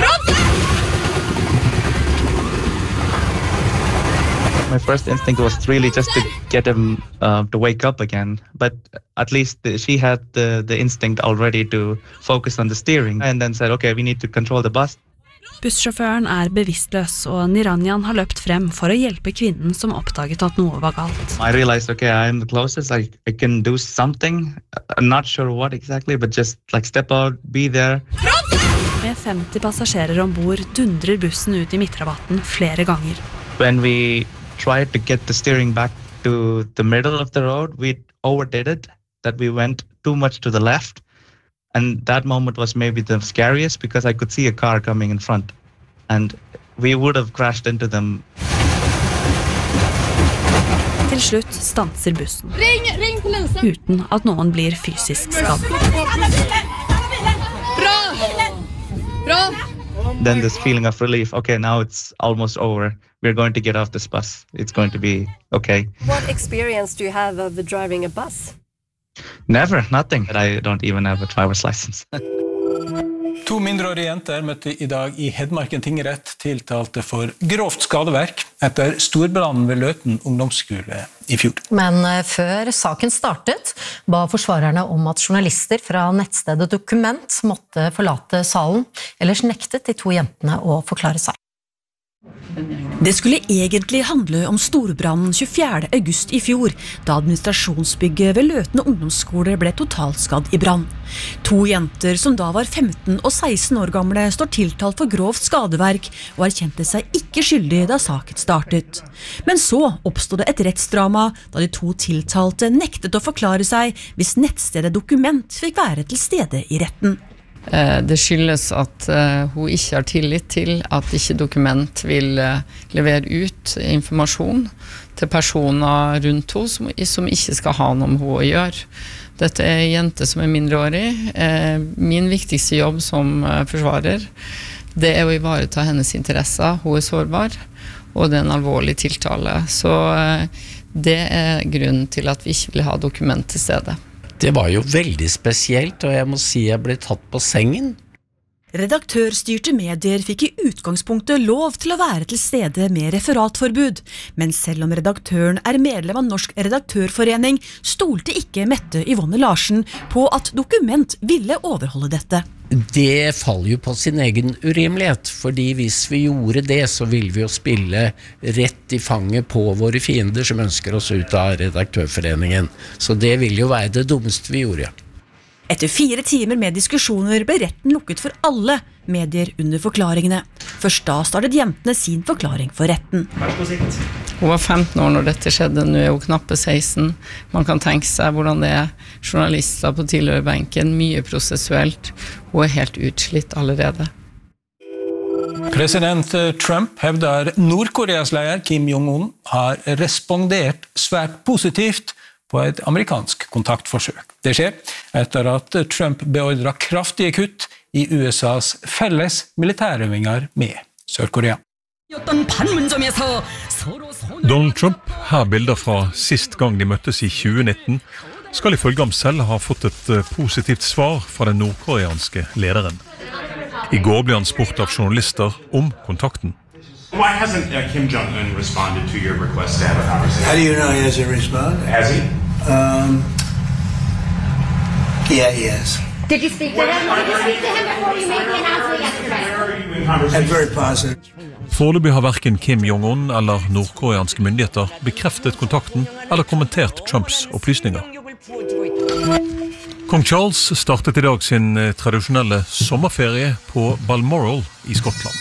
My first instinct was really just to get him uh, to wake up again, but at least she had the, the instinct already to focus on the steering and then said, okay, we need to control the bus. Bussjåføren er bevisstløs, og Niranjan har løpt frem for å hjelpe kvinnen som oppdaget at noe var galt. I realized, okay, I'm the closest, I, I can do something. I'm not sure what exactly, but just like step out, be there. Med femti passasjerer ombord dundrer bussen ut i midtrabatten flere ganger. When we tried to get the steering back to the middle of the road, we overdid it, that we went too much to the left. And that moment was maybe the scariest because I could see a car coming in front. And we would have crashed into them. Til slutt stanser bussen. Ring, ring polisen! Uten at noen blir fysisk skadd. Bra! Bra! Then this feeling of relief, okay, now it's almost over. We're going to get off this bus. It's going to be okay. What experience do you have of driving a bus? Never, nothing. I don't even have a driver's license. To mindreårige jenter møtte i dag i Hedmarken tingrett tiltalte for grovt skadeverk etter storbrannen ved Løten ungdomsskole i fjor. Men før saken startet, ba forsvarerne om at journalister fra nettstedet Dokument måtte forlate salen, ellers nektet de to jentene å forklare seg. Det skulle egentlig handle om storbrannen tjuefjerde august i fjor, da administrasjonsbygget ved Løten ungdomsskole ble totalt skadd i brann. To jenter som da var femten og seksten år gamle står tiltalt for grovt skadeverk og erkjente seg ikke skyldig da saken startet. Men så oppstod det et rettsdrama da de to tiltalte nektet å forklare seg hvis nettstedet Dokument fikk være til stede i retten. Det skyldes at hun ikke har tillit til at ikke Dokument vil levere ut informasjon til personer rundt henne som, som ikke skal ha noe med henne å gjøre. Dette er en jente som er mindreårig. Min viktigste jobb som forsvarer, det er å ivareta hennes interesser. Hun er sårbar, og det er en alvorlig tiltale. Så det er grunnen til at vi ikke vil ha Dokument til stede. Det var jo veldig spesielt, og jeg må si jeg ble tatt på sengen. Redaktørstyrte medier fikk i utgangspunktet lov til å være til stede med referatforbud, men selv om redaktøren er medlem av Norsk Redaktørforening, stolte ikke Mette Yvonne Larsen på at Dokument ville overholde dette. Det faller jo på sin egen urimelighet, fordi hvis vi gjorde det, så ville vi jo spille rett i fanget på våre fiender som ønsker oss ut av redaktørforeningen. Så det ville jo være det dummeste vi gjorde. Etter fire timer med diskusjoner ble retten lukket for alle medier under forklaringene. Først da startet jentene sin forklaring for retten. Hun var femten år når dette skjedde, nå er hun knappe seksten. Man kan tenke seg hvordan det er journalister på tilhørerbenken, mye prosessuelt. Hun er helt utslitt allerede. President Trump hevder Nordkoreas leder Kim Jong-un har respondert svært positivt på et amerikansk kontaktforsøk. Det skjer etter at Trump beordret kraftige kutt i U S A's felles militærøvinger med Sør-Korea. Donald Trump, her bilder fra sist gang de møttes i tjue nitten, skal ifølge ham selv ha fått et positivt svar fra den nordkoreanske lederen. I går ble han spurt av journalister om kontakten. Why hasn't uh, Kim Jong-un responded to your request to have a conversation? How do you know he hasn't responded? Has he? Um, yeah, he has. Did you speak to him? Did you speak to him before you made the announcement yesterday? And very positive. Foreløpig har hverken Kim Jong-un eller nordkoreanske myndigheter bekreftet kontakten eller kommentert Trumps opplysninger. Kong Charles startet i dag sin tradisjonelle sommerferie på Balmoral i Skottland.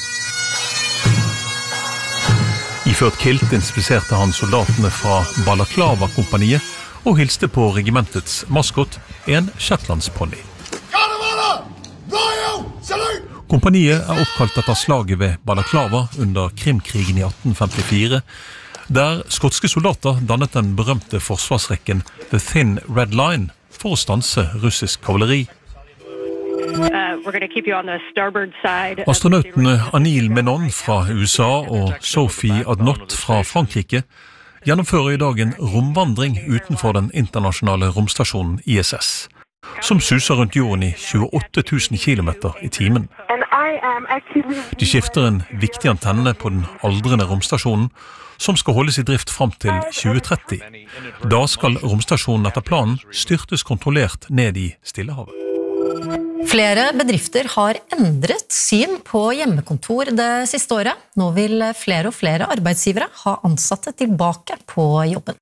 Iført kilt inspiserte han soldatene fra Balaklava-kompaniet og hilste på regimentets maskot, en shetlandsponni. Kompaniet er oppkalt etter slaget ved Balaklava under Krimkrigen i atten femtifire, der skotske soldater dannet den berømte forsvarsrekken The Thin Red Line for å stanse russisk kavaleri. Astronautene Anil Menon fra U S A og Sophie Adnot fra Frankrike gjennomfører i dag en romvandring utenfor den internasjonale romstasjonen I S S, som suser rundt jorden i tjueåtte tusen kilometer i timen. De skifter en viktig antenne på den aldrende romstasjonen, som skal holdes i drift frem til tjue tretti. Da skal romstasjonen etter planen styrtes kontrollert ned i Stillehavet. Flere bedrifter har endret syn på hjemmekontor det siste året. Nå vil flere og flere arbeidsgivere ha ansatte tilbake på jobben.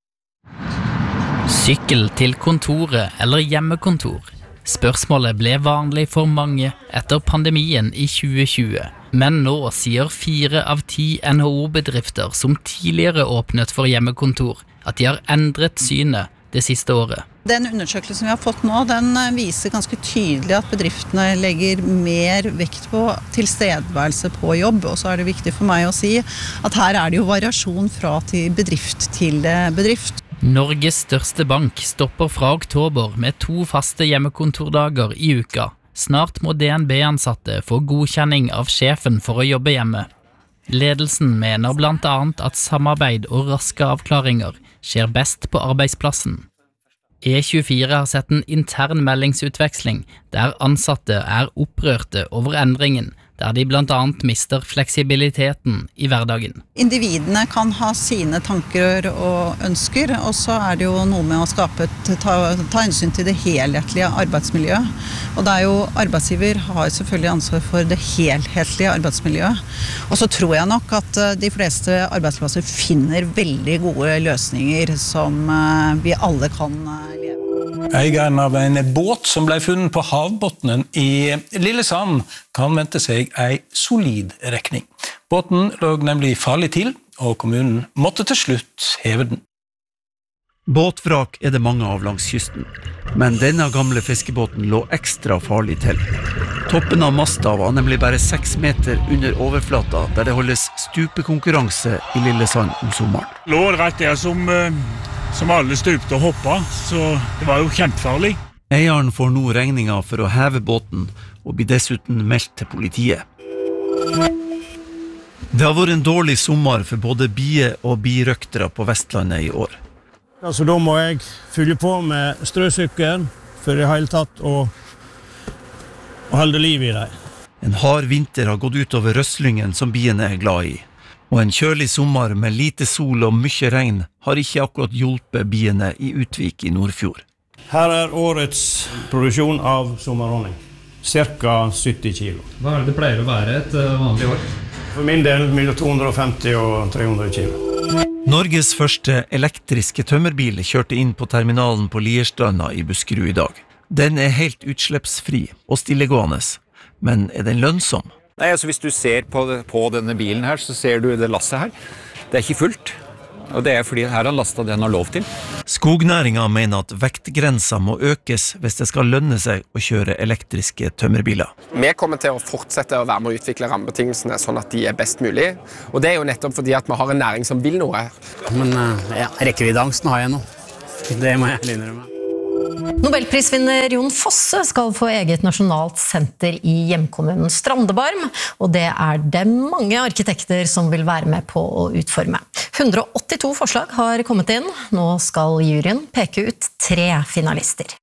Sykkel til kontoret eller hjemmekontor. Spørsmålet ble vanlig for mange etter pandemien i tjue tjue. Men nå sier fire av ti N H O-bedrifter som tidligere åpnet for hjemmekontor at de har endret synet det siste året. Den undersøkelsen vi har fått nå, den viser ganske tydelig at bedriftene legger mer vekt på tilstedeværelse på jobb, og så er det viktig for meg å si at her er det jo variasjon fra til bedrift til bedrift. Norges største bank stopper fra oktober med to faste hjemmekontordager i uka. Snart må D N B-ansatte få godkjenning av sjefen for å jobbe hjemme. Ledelsen mener blant annet at samarbeid og raske avklaringer skjer best på arbeidsplassen. E tjuefire har sett en intern meldingsutveksling der ansatte er opprørte over endringen, der de blant annet mister fleksibiliteten i hverdagen. Individene kan ha sine tanker og ønsker, og så er det jo noe med å skape, ta, ta hensyn til det helhetlige arbeidsmiljøet. Og det er jo, arbeidsgiver har selvfølgelig ansvar for det helhetlige arbeidsmiljøet. Og så tror jeg nok at de fleste arbeidsplasser finner veldig gode løsninger som vi alle kan leve. Eieren av en båt som ble funnet på havbottenen i Lillesand kan vente seg en solid regning. Båten lå nemlig farlig til, og kommunen måtte til slutt heve den. Båtvrak er det mange av langs kysten, men denne gamle fiskebåten lå ekstra farlig til. Toppen av masta var nemlig bare seks meter under overflata, der det holdes stupekonkurranse i Lillesand om sommeren. Lå rett der som... som alle stupte og hoppet, så det var jo kjempefarlig. Eieren får nå regninga for å heve båten, og blir dessuten meldt til politiet. Det har vært en dårlig sommer for både bie- og birøktere på Vestlandet i år. Altså, da må jeg fylle på med strøsykkel for i hele tatt å, å holde liv i dem. En hard vinter har gått ut over røslingen som biene er glad i. Og en kjølig sommer med lite sol og mye regn har ikke akkurat hjulpet biene i Utvik i Nordfjord. Her er årets produksjon av sommerhonning. cirka sytti kilo. Hva er det det pleier å være et vanlig år? For min del mellom to hundre femti og tre hundre kilo. Norges første elektriske tømmerbil kjørte inn på terminalen på Lierstranda i Buskerud i dag. Den er helt utslippsfri og stillegående, men er den lønnsom? Nei, altså hvis du ser på, på denne bilen her, så ser du det lasset her. Det er ikke fullt, og det er fordi her har lastet det han har lov til. Skognæringen mener at vektgrensa må økes hvis det skal lønne seg å kjøre elektriske tømmerbiler. Vi kommer til å fortsette å være med å utvikle rammebetingelsene sånn at de er best mulig, og det er jo nettopp fordi at vi har en næring som vil noe. Men ja, rekkeviddeangsten har jeg nå. Det må jeg innrømme. Nobelprisvinner Jon Fosse skal få eget nasjonalt senter i hjemkommunen Strandebarm, og det er det mange arkitekter som vil være med på å utforme. hundre og åttito forslag har kommet inn. Nå skal juryen peke ut tre finalister.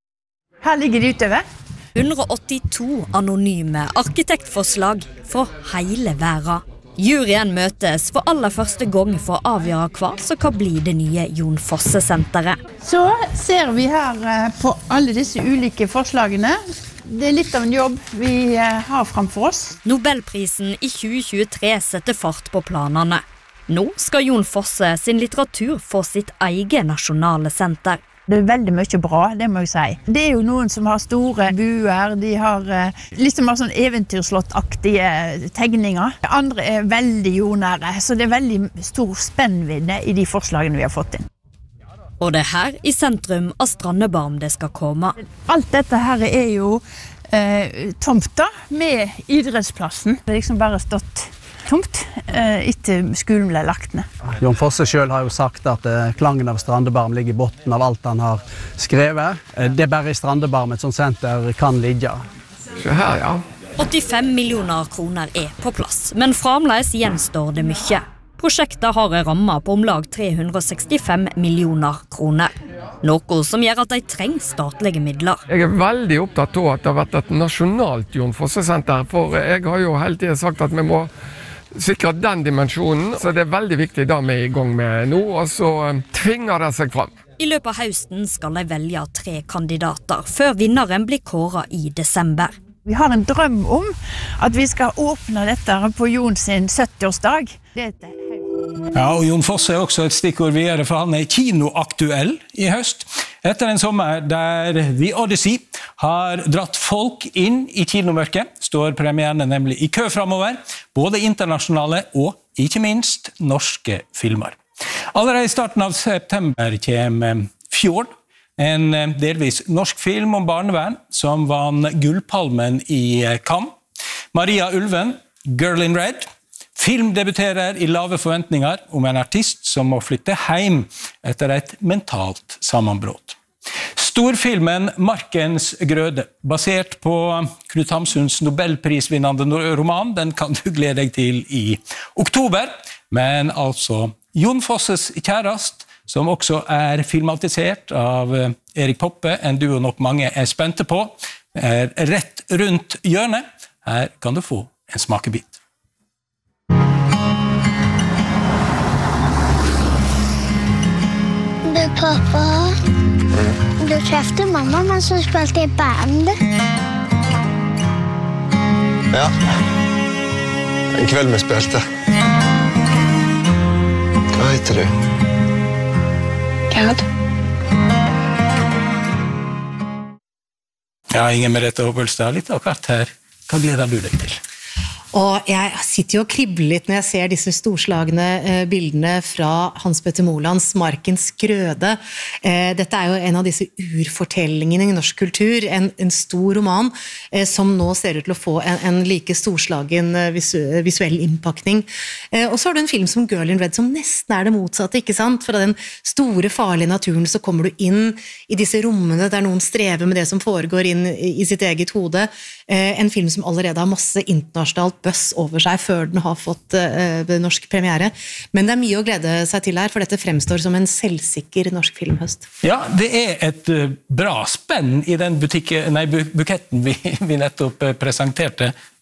Her ligger de utover. hundre og åttito anonyme arkitektforslag fra hele verden. Juryen møtes for aller første gang for å avgjøre hva som kan bli det nye Jon Fosse-senteret. Så ser vi her på alle disse ulike forslagene. Det er litt av en jobb vi har framfor oss. Nobelprisen i tjue tjuetre setter fart på planene. Nå skal Jon Fosse sin litteratur få sitt eget nasjonale senter. Det er veldig mye bra, det må jeg si. Det er jo noen som har store buer, de har liksom har sånn eventyrslottaktige tegninger. Andre er veldig jordnære, så det er veldig stor spennvidde i de forslagene vi har fått inn. Og det er her i sentrum av Strandebarm det skal komme. Alt dette her er jo eh, tomta med idrettsplassen. Det er liksom bare stått tomt etter skolen ble lagt ned. Jon Fosse selv har jo sagt at klangen av Strandebarm ligger i botten av alt han har skrevet. Det er bare i Strandebarm et sånt senter kan ligge. Se her, ja. åttifem millioner kroner er på plass, men fremdeles gjenstår det mye. Prosjektet har en ramme på om lag tre hundre og sekstifem millioner kroner. Noe som gjør at de trenger statlige midler. Jeg er veldig opptatt av at det har vært et nasjonalt Jon Fosse-senter, for jeg har jo hele tiden sagt at vi må sikre den dimensjonen, så det er veldig viktig da vi er i gang med nå, og så tvinger det seg fram. I løpet av høsten skal de velge tre kandidater, før vinneren blir kåret i desember. Vi har en drøm om at vi skal åpne dette på Jon sin sytti-årsdag. Ja, og Jon Fosse er også et stikkord videre, for han er kinoaktuell i høst. Etter en sommer der The Odyssey har dratt folk inn i kinomørket, står premierene nemlig i kø fremover, både internasjonale og ikke minst norske filmer. Allerede i starten av september kommer Fjord, en delvis norsk film om barnevern som vann Gullpalmen i Cannes. Maria Ulven, Girl in Red, filmdebuterer i lave forventninger om en artist som må flytte hjem etter et mentalt sammenbrott. Storfilmen Markens grøde, basert på Knut Hamsuns nobelprisvinnende roman, den kan du glede deg til i oktober, men altså Jon Fosses kjærest, som også er filmatisert av Erik Poppe, en duo nok mange er spente på, er rett rundt hjørnet. Her kan du få en smakebit. Du, pappa, du trefte mamma mens hun spilte i band. Ja, en kveld vi spilte. Hva heter du? Gerd. Ja, Inger Merete Hobbelstad, litt av hvert her. Hva gleder du deg til? Og jeg sitter jo og kribler litt når jeg ser disse storslagne eh, bildene fra Hans Petter Molands Markens grøde. Eh, dette er jo en av disse urfortellingene i norsk kultur, en, en stor roman eh, som nå ser ut til å få en, en like storslagen eh, visu, visuell innpakning. Eh, og så har du en film som Girl in Red som nesten er det motsatte, ikke sant? Fra den store, farlige naturen så kommer du inn i disse rommene der noen strever med det som foregår inn i, i sitt eget hode. Eh, en film som allerede har masse internasjonalt bøss over seg før den har fått uh, norsk premiere. Men det er mye å glede seg til her, for dette fremstår som en selvsikker norsk filmhøst. Ja, det er et uh, bra spenn i den butikken, nei, buketten vi, vi nettopp uh, presenterte.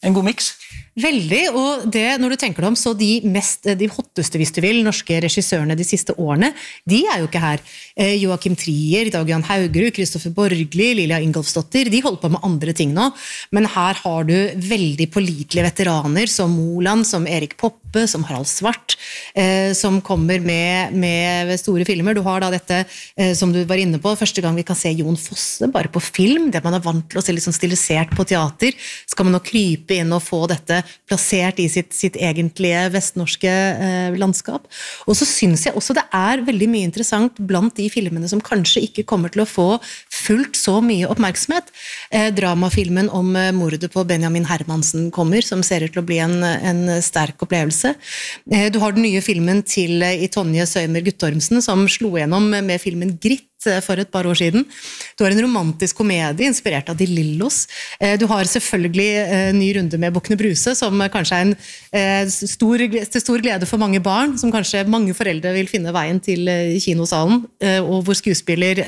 en god mix. Veldig, og det, når du tenker deg om, så de mest, de hotteste, hvis du vil, norske regissørene de siste årene, de er jo ikke her. Eh, Joachim Trier, Dag-Jan Haugerud, Kristoffer Borgli, Lilja Ingolfsdotter, de holder på med andre ting nå, men her har du veldig pålitelige veteraner som Moland, som Erik Poppe, som Harald Svart, eh, som kommer med, med store filmer. Du har da dette, eh, som du var inne på, første gang vi kan se Jon Fosse bare på film, det man er vant til å se litt sånn stilisert på teater, skal man nå krype inn og få dette plassert i sitt, sitt egentlige vestnorske eh, landskap. Og så synes jeg også det er veldig mye interessant blant de filmene som kanskje ikke kommer til å få fullt så mye oppmerksomhet. Eh, dramafilmen om eh, mordet på Benjamin Hermansen kommer, som ser ut til å bli en, en sterk opplevelse. Eh, du har den nye filmen til eh, i Tonje Søymer Guttormsen, som slo gjennom med filmen Gritt for et par år siden. Du har en romantisk komedie inspirert av De Lillos. Du har selvfølgelig en ny runde med Bukkene Bruse, som kanskje er en stor, til stor glede for mange barn, som kanskje mange foreldre vil finne veien til kinosalen, og hvor skuespiller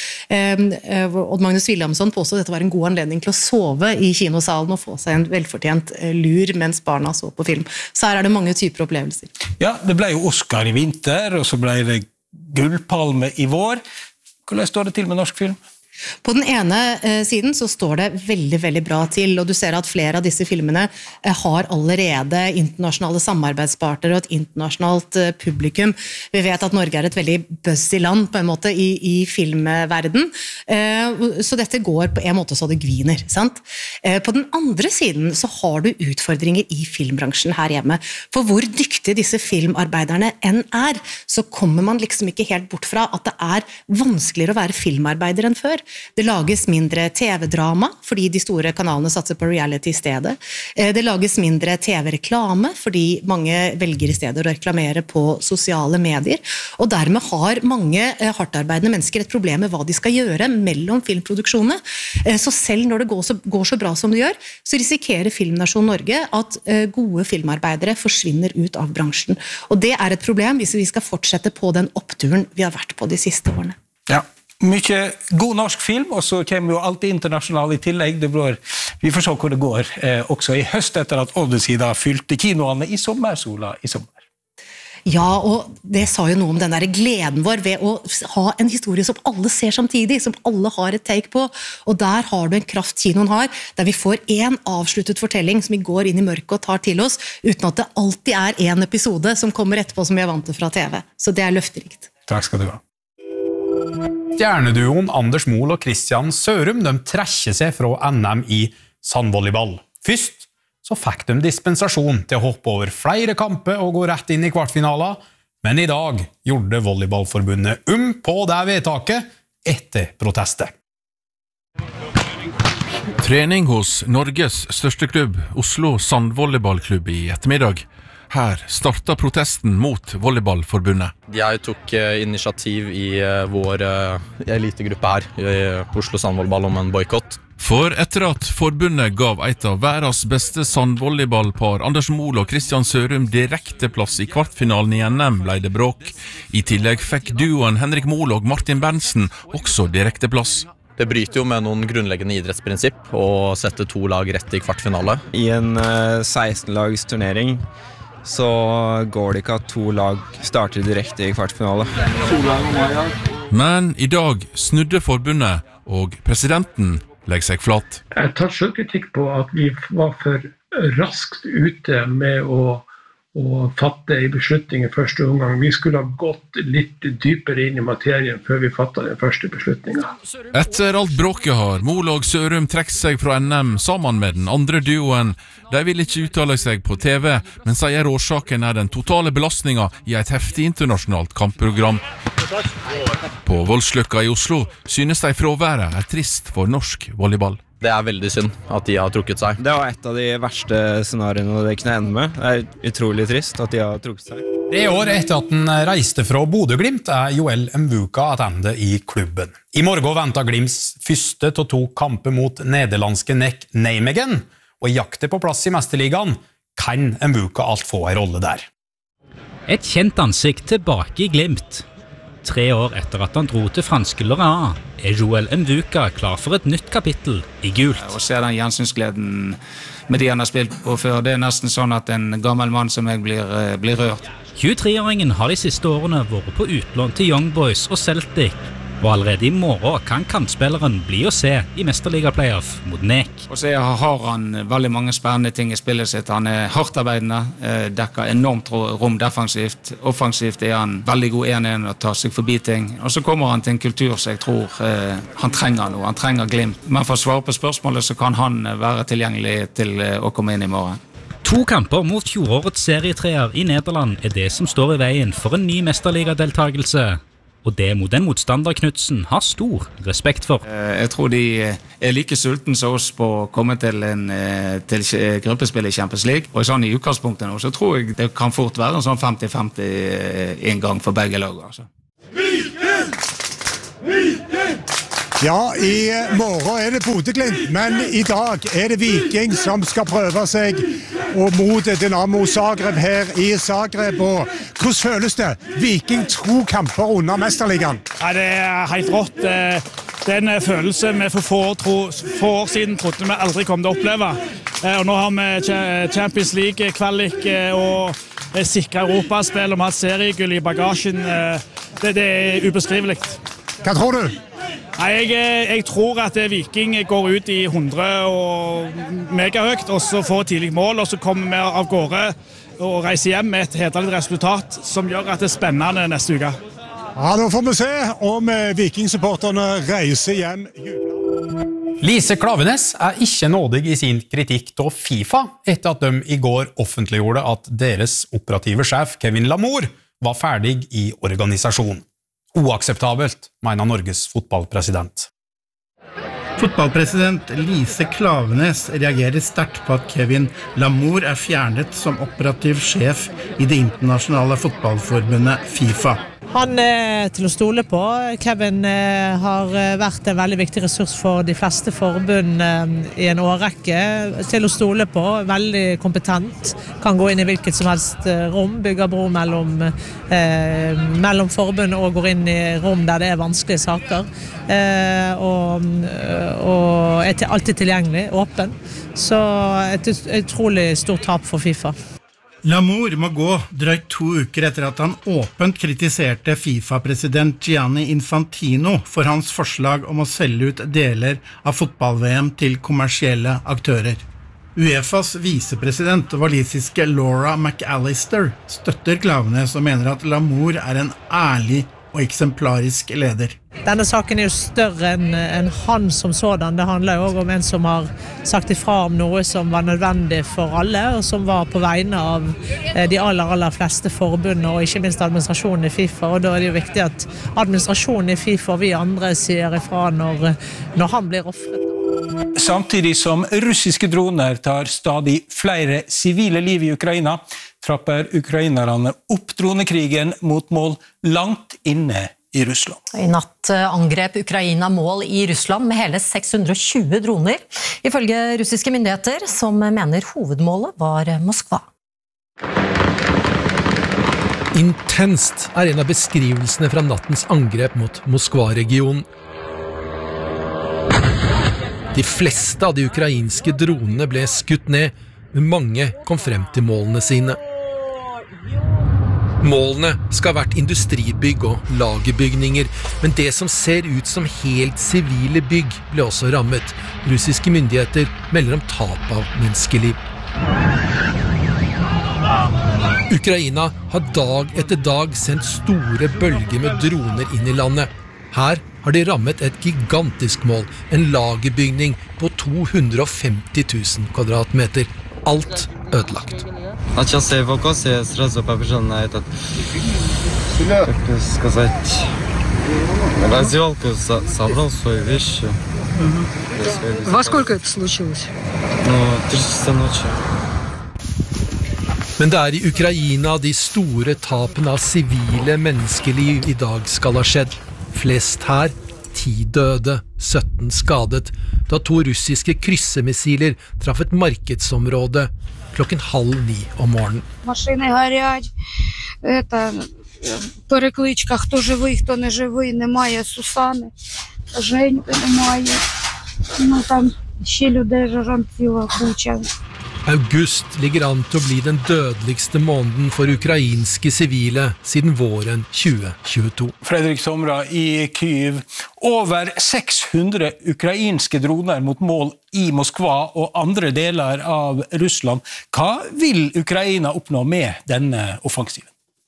Odd Magnus Williamson påstod at dette var en god anledning til å sove i kinosalen og få seg en velfortjent lur mens barna så på film. Så her er det mange typer opplevelser. Ja, det ble jo Oscar i vinter, og så ble det Gullpalme i vår. Hvordan står det til med norsk film? På den ene eh, siden så står det veldig, veldig bra til, og du ser at flere av disse filmene eh, har allerede internasjonale samarbeidspartnere og et internasjonalt eh, publikum. Vi vet at Norge er et veldig buzzy land på en måte i, i filmverden, eh, så dette går på en måte så det gviner, sant? Eh, på den andre siden så har du utfordringer i filmbransjen her hjemme, for hvor dyktige disse filmarbeiderne enn er, så kommer man liksom ikke helt bort fra at det er vanskeligere å være filmarbeider enn før. Det lages mindre T V-drama, fordi de store kanalene satser på reality i stedet. Det lages mindre T V-reklame, fordi mange velger i stedet å reklamere på sosiale medier. Og dermed har mange hardtarbeidende mennesker et problem med hva de skal gjøre mellom filmproduksjonene. Så selv når det går så, går så bra som det gjør, så risikerer Filmnasjon Norge at gode filmarbeidere forsvinner ut av bransjen. Og det er et problem hvis vi skal fortsette på den oppturen vi har vært på de siste årene. Ja. Mye god norsk film, og så kommer jo alltid internasjonal i tillegg. Det blir, vi får se hvor det går eh, også i høst, etter at Odyssey da fylte kinoene i sommersola i sommer. Ja, og det sa jo noe om den der gleden vår ved å ha en historie som alle ser samtidig, som alle har et take på, og der har du en kraft kinoen har, der vi får en avsluttet fortelling som vi går inn i mørket og tar til oss, uten at det alltid er en episode som kommer etterpå som vi er vant til fra T V. Så det er løfterikt. Takk skal du ha. Stjerneduoen Anders Mol og Christian Sørum de trekker seg fra N M i sandvolleyball. Først så fikk de dispensasjon til å hoppe over flere kamper og gå rett inn i kvartfinaler, men i dag gjorde volleyballforbundet um på det vedtaket etter protestet. Trening hos Norges største klubb, Oslo Sandvolleyballklubb i ettermiddag. Her startet protesten mot volleyballforbundet. Jeg tok initiativ i vår elitegruppe her i Oslo Sandvolleyball om en boykott. For etter at forbundet gav et av verdens beste sandvolleyballpar, Anders Mol og Christian Sørum, direkte plass i kvartfinalen i N M, ble det bråk. I tillegg fikk duoen Henrik Mol og Martin Berntsen også direkte plass. Det bryter jo med noen grunnleggende idrettsprinsipp å sette to lag rett i kvartfinale. I en seksten-lags turnering så går det ikke at to lag starter direkte i kvartfinale. Men i dag snudde forbundet, og presidenten legger seg flat. Jeg tar selvkritikk på at vi var for raskt ute med å, å fatte en beslutning i første omgang. Vi skulle ha gått litt dypere inn i materien før vi fattet den første beslutningen. Etter alt bråket har Mol og Sørum trekt seg fra N M sammen med den andre duoen. De vil ikke uttale seg på T V, men sier årsaken er den totale belastningen i et heftig internasjonalt kampprogram. På Voldsløkka i Oslo synes de fraværet er trist for norsk volleyball. Det er veldig synd at de har trukket seg. Det var et av de verste scenariene det kunne ende med. Det er utrolig trist at de har trukket seg. Det år etter at den reiste fra Bodø-Glimt er Joel Mvuka attende i klubben. I morgen ventet Glimts første til to kamper mot nederlandske Nek Nijmegen, og i jakte på plass i Mesterligaen kan Mvuka alt få en rolle der. Et kjent ansikt tilbake i Glimt. tre år etter at han dro til franske Lorient, er Joel Mvuka klar for et nytt kapittel i gult. Å se den gjensynsgleden med de han har spilt på før, det er nesten sånn at en gammel mann som jeg blir, blir rørt. tjuetre-åringen har de siste årene vært på utlån til Young Boys og Celtic, og allerede i morgen kan kantspilleren bli å se i Mesterliga-playoff mot N E K. Og så har han veldig mange spennende ting i spillet sitt. Han er hardt arbeidende, dekker enormt rom defensivt. Offensivt er han veldig god en-en og tar seg forbi ting. Og så kommer han til en kultur som jeg tror eh, han trenger noe. Han trenger glimt. Men for å svare på spørsmålet så kan han være tilgjengelig til å komme inn i morgen. To kamper mot fjorårets serietreer i Nederland er det som står i veien for en ny Mesterliga-deltagelse. Og det mot den motstander Knudsen har stor respekt for. Jeg tror de er like sulten som oss på å komme til, en, til gruppespill i Champions League. Og sånn i utgangspunktet nå, så tror jeg det kan fort være en sånn femti femti inngang for begge lag. Altså. Viking! Viking! Ja, i morgen er det Bodø/Glimt, men i dag er det Viking som skal prøve seg og mot Dynamo Zagreb her i Zagreb. Og hvordan føles det? Viking to kamper under Mesterligaen. Ja, det er helt rått. Det er en følelse vi for få år, tro, få år siden trodde vi aldri kom til å oppleve. Og nå har vi Champions League-kvalik og sikret europaspill og vi har hatt seriegull i bagasjen. Det, det er ubeskrivelig. Hva tror du? Nei, jeg, jeg tror at Viking går ut i hundre og megahøyt, og så får tidlig mål, og så kommer vi av gårde og reiser hjem med et hederlig resultat som gjør at det er spennende neste uke. Ja, nå får vi se om Viking-supporterne reiser hjem. Lise Klaveness er ikke nådig i sin kritikk av FIFA etter at de i går offentliggjorde at deres operative sjef Kevin Lamour var ferdig i organisasjonen. Uakseptabelt, mener Norges fotballpresident. Fotballpresident Lise Klaveness reagerer sterkt på at Kevin Lamour er fjernet som operativ sjef i det internasjonale fotballforbundet FIFA. Han er til å stole på. Kevin har vært en veldig viktig ressurs for de fleste forbund i en årrekke. Til å stole på, veldig kompetent, kan gå inn i hvilket som helst rom, bygger bro mellom, eh, mellom forbund og går inn i rom der det er vanskelige saker. Eh, og, og er alltid tilgjengelig, åpen. Så et utrolig stort tap for FIFA. Lamour må gå drøyt to uker etter at han åpent kritiserte FIFA-president Gianni Infantino for hans forslag om å selge ut deler av fotball-V M til kommersielle aktører. UEFAs visepresident, walisiske Laura McAllister, støtter Klaveness og mener at Lamour er en ærlig og eksemplarisk leder. Denne saken er jo større enn, enn han som sådan. Det handler jo også om en som har sagt ifra om noe som var nødvendig for alle, og som var på vegne av de aller, aller fleste forbundene, og ikke minst administrasjonen i FIFA. Og da er det jo viktig at administrasjonen i FIFA og vi andre sier ifra når, når han blir offret. Samtidig som russiske droner tar stadig flere sivile liv i Ukraina, trapper ukrainerne opp dronekrigen mot mål langt inne i Russland. I natt angrep Ukraina mål i Russland med hele seks hundre og tjue droner, ifølge russiske myndigheter, som mener hovedmålet var Moskva. Intenst er en av beskrivelsene fra nattens angrep mot Moskva-regionen. De fleste av de ukrainske dronene ble skutt ned, men mange kom frem til målene sine. Målene skal ha vært industribygg og lagerbygninger, men det som ser ut som helt sivile bygg ble også rammet. Russiske myndigheter melder om tap av menneskeliv. Ukraina har dag etter dag sendt store bølger med droner inn i landet. Her har de rammet et gigantisk mål, en lagerbygning på to hundre og femti tusen kvadratmeter. Alt ødelagt. Начался эвакуация, я сразу побежал на этот, как сказать, раздевалку, собрал свои вещи. Во сколько это случилось? Ну, три часа ночи. Men det er i Ukraina de store tapene av sivile menneskeliv i dag skal ha skjedd. Flest her, ti døde, sytten skadet, da to russiske kryssemissiler traff et markedsområde klokken halv ni om morgenen. Машины горят, это перекличка, хто живий, хто не живий, немає Сусани, Женьки немає, ну там ще людей же там ціла куча. August ligger an til å bli den dødeligste måneden for ukrainske sivile siden våren tjue tjueto. Fredrik Somra i Kyiv. Over seks hundre ukrainske droner mot mål i Moskva og andre deler av Russland. Hva vil Ukraina oppnå med denne offensiven?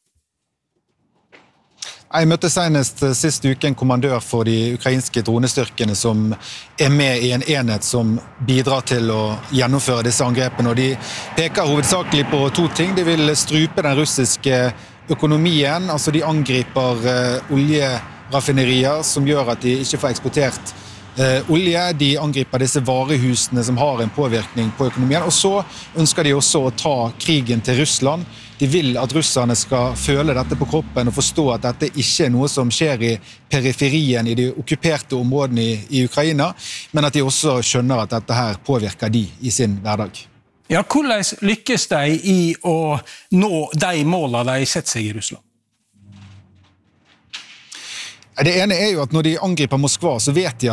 Jeg møtte senest sist uke en kommandør for de ukrainske dronestyrkene som er med i en enhet som bidrar til å gjennomføre disse angrepene. Og de peker hovedsakelig på to ting. De vil strupe den russiske økonomien, altså de angriper uh, oljeraffinerier som gjør at de ikke får eksportert uh, olje. De angriper disse varehusene som har en påvirkning på økonomien. Og så ønsker de også å ta krigen til Russland. De vil at russerne skal føle dette på kroppen og forstå at dette ikke er noe som skjer i periferien i de okkuperte områdene i, i Ukraina, men at de også skjønner at dette her påvirker de i sin hverdag. Ja, hvordan lykkes de i å nå de målene de setter seg i Russland? Det ene er jo at når de angriper Moskva, så vet de at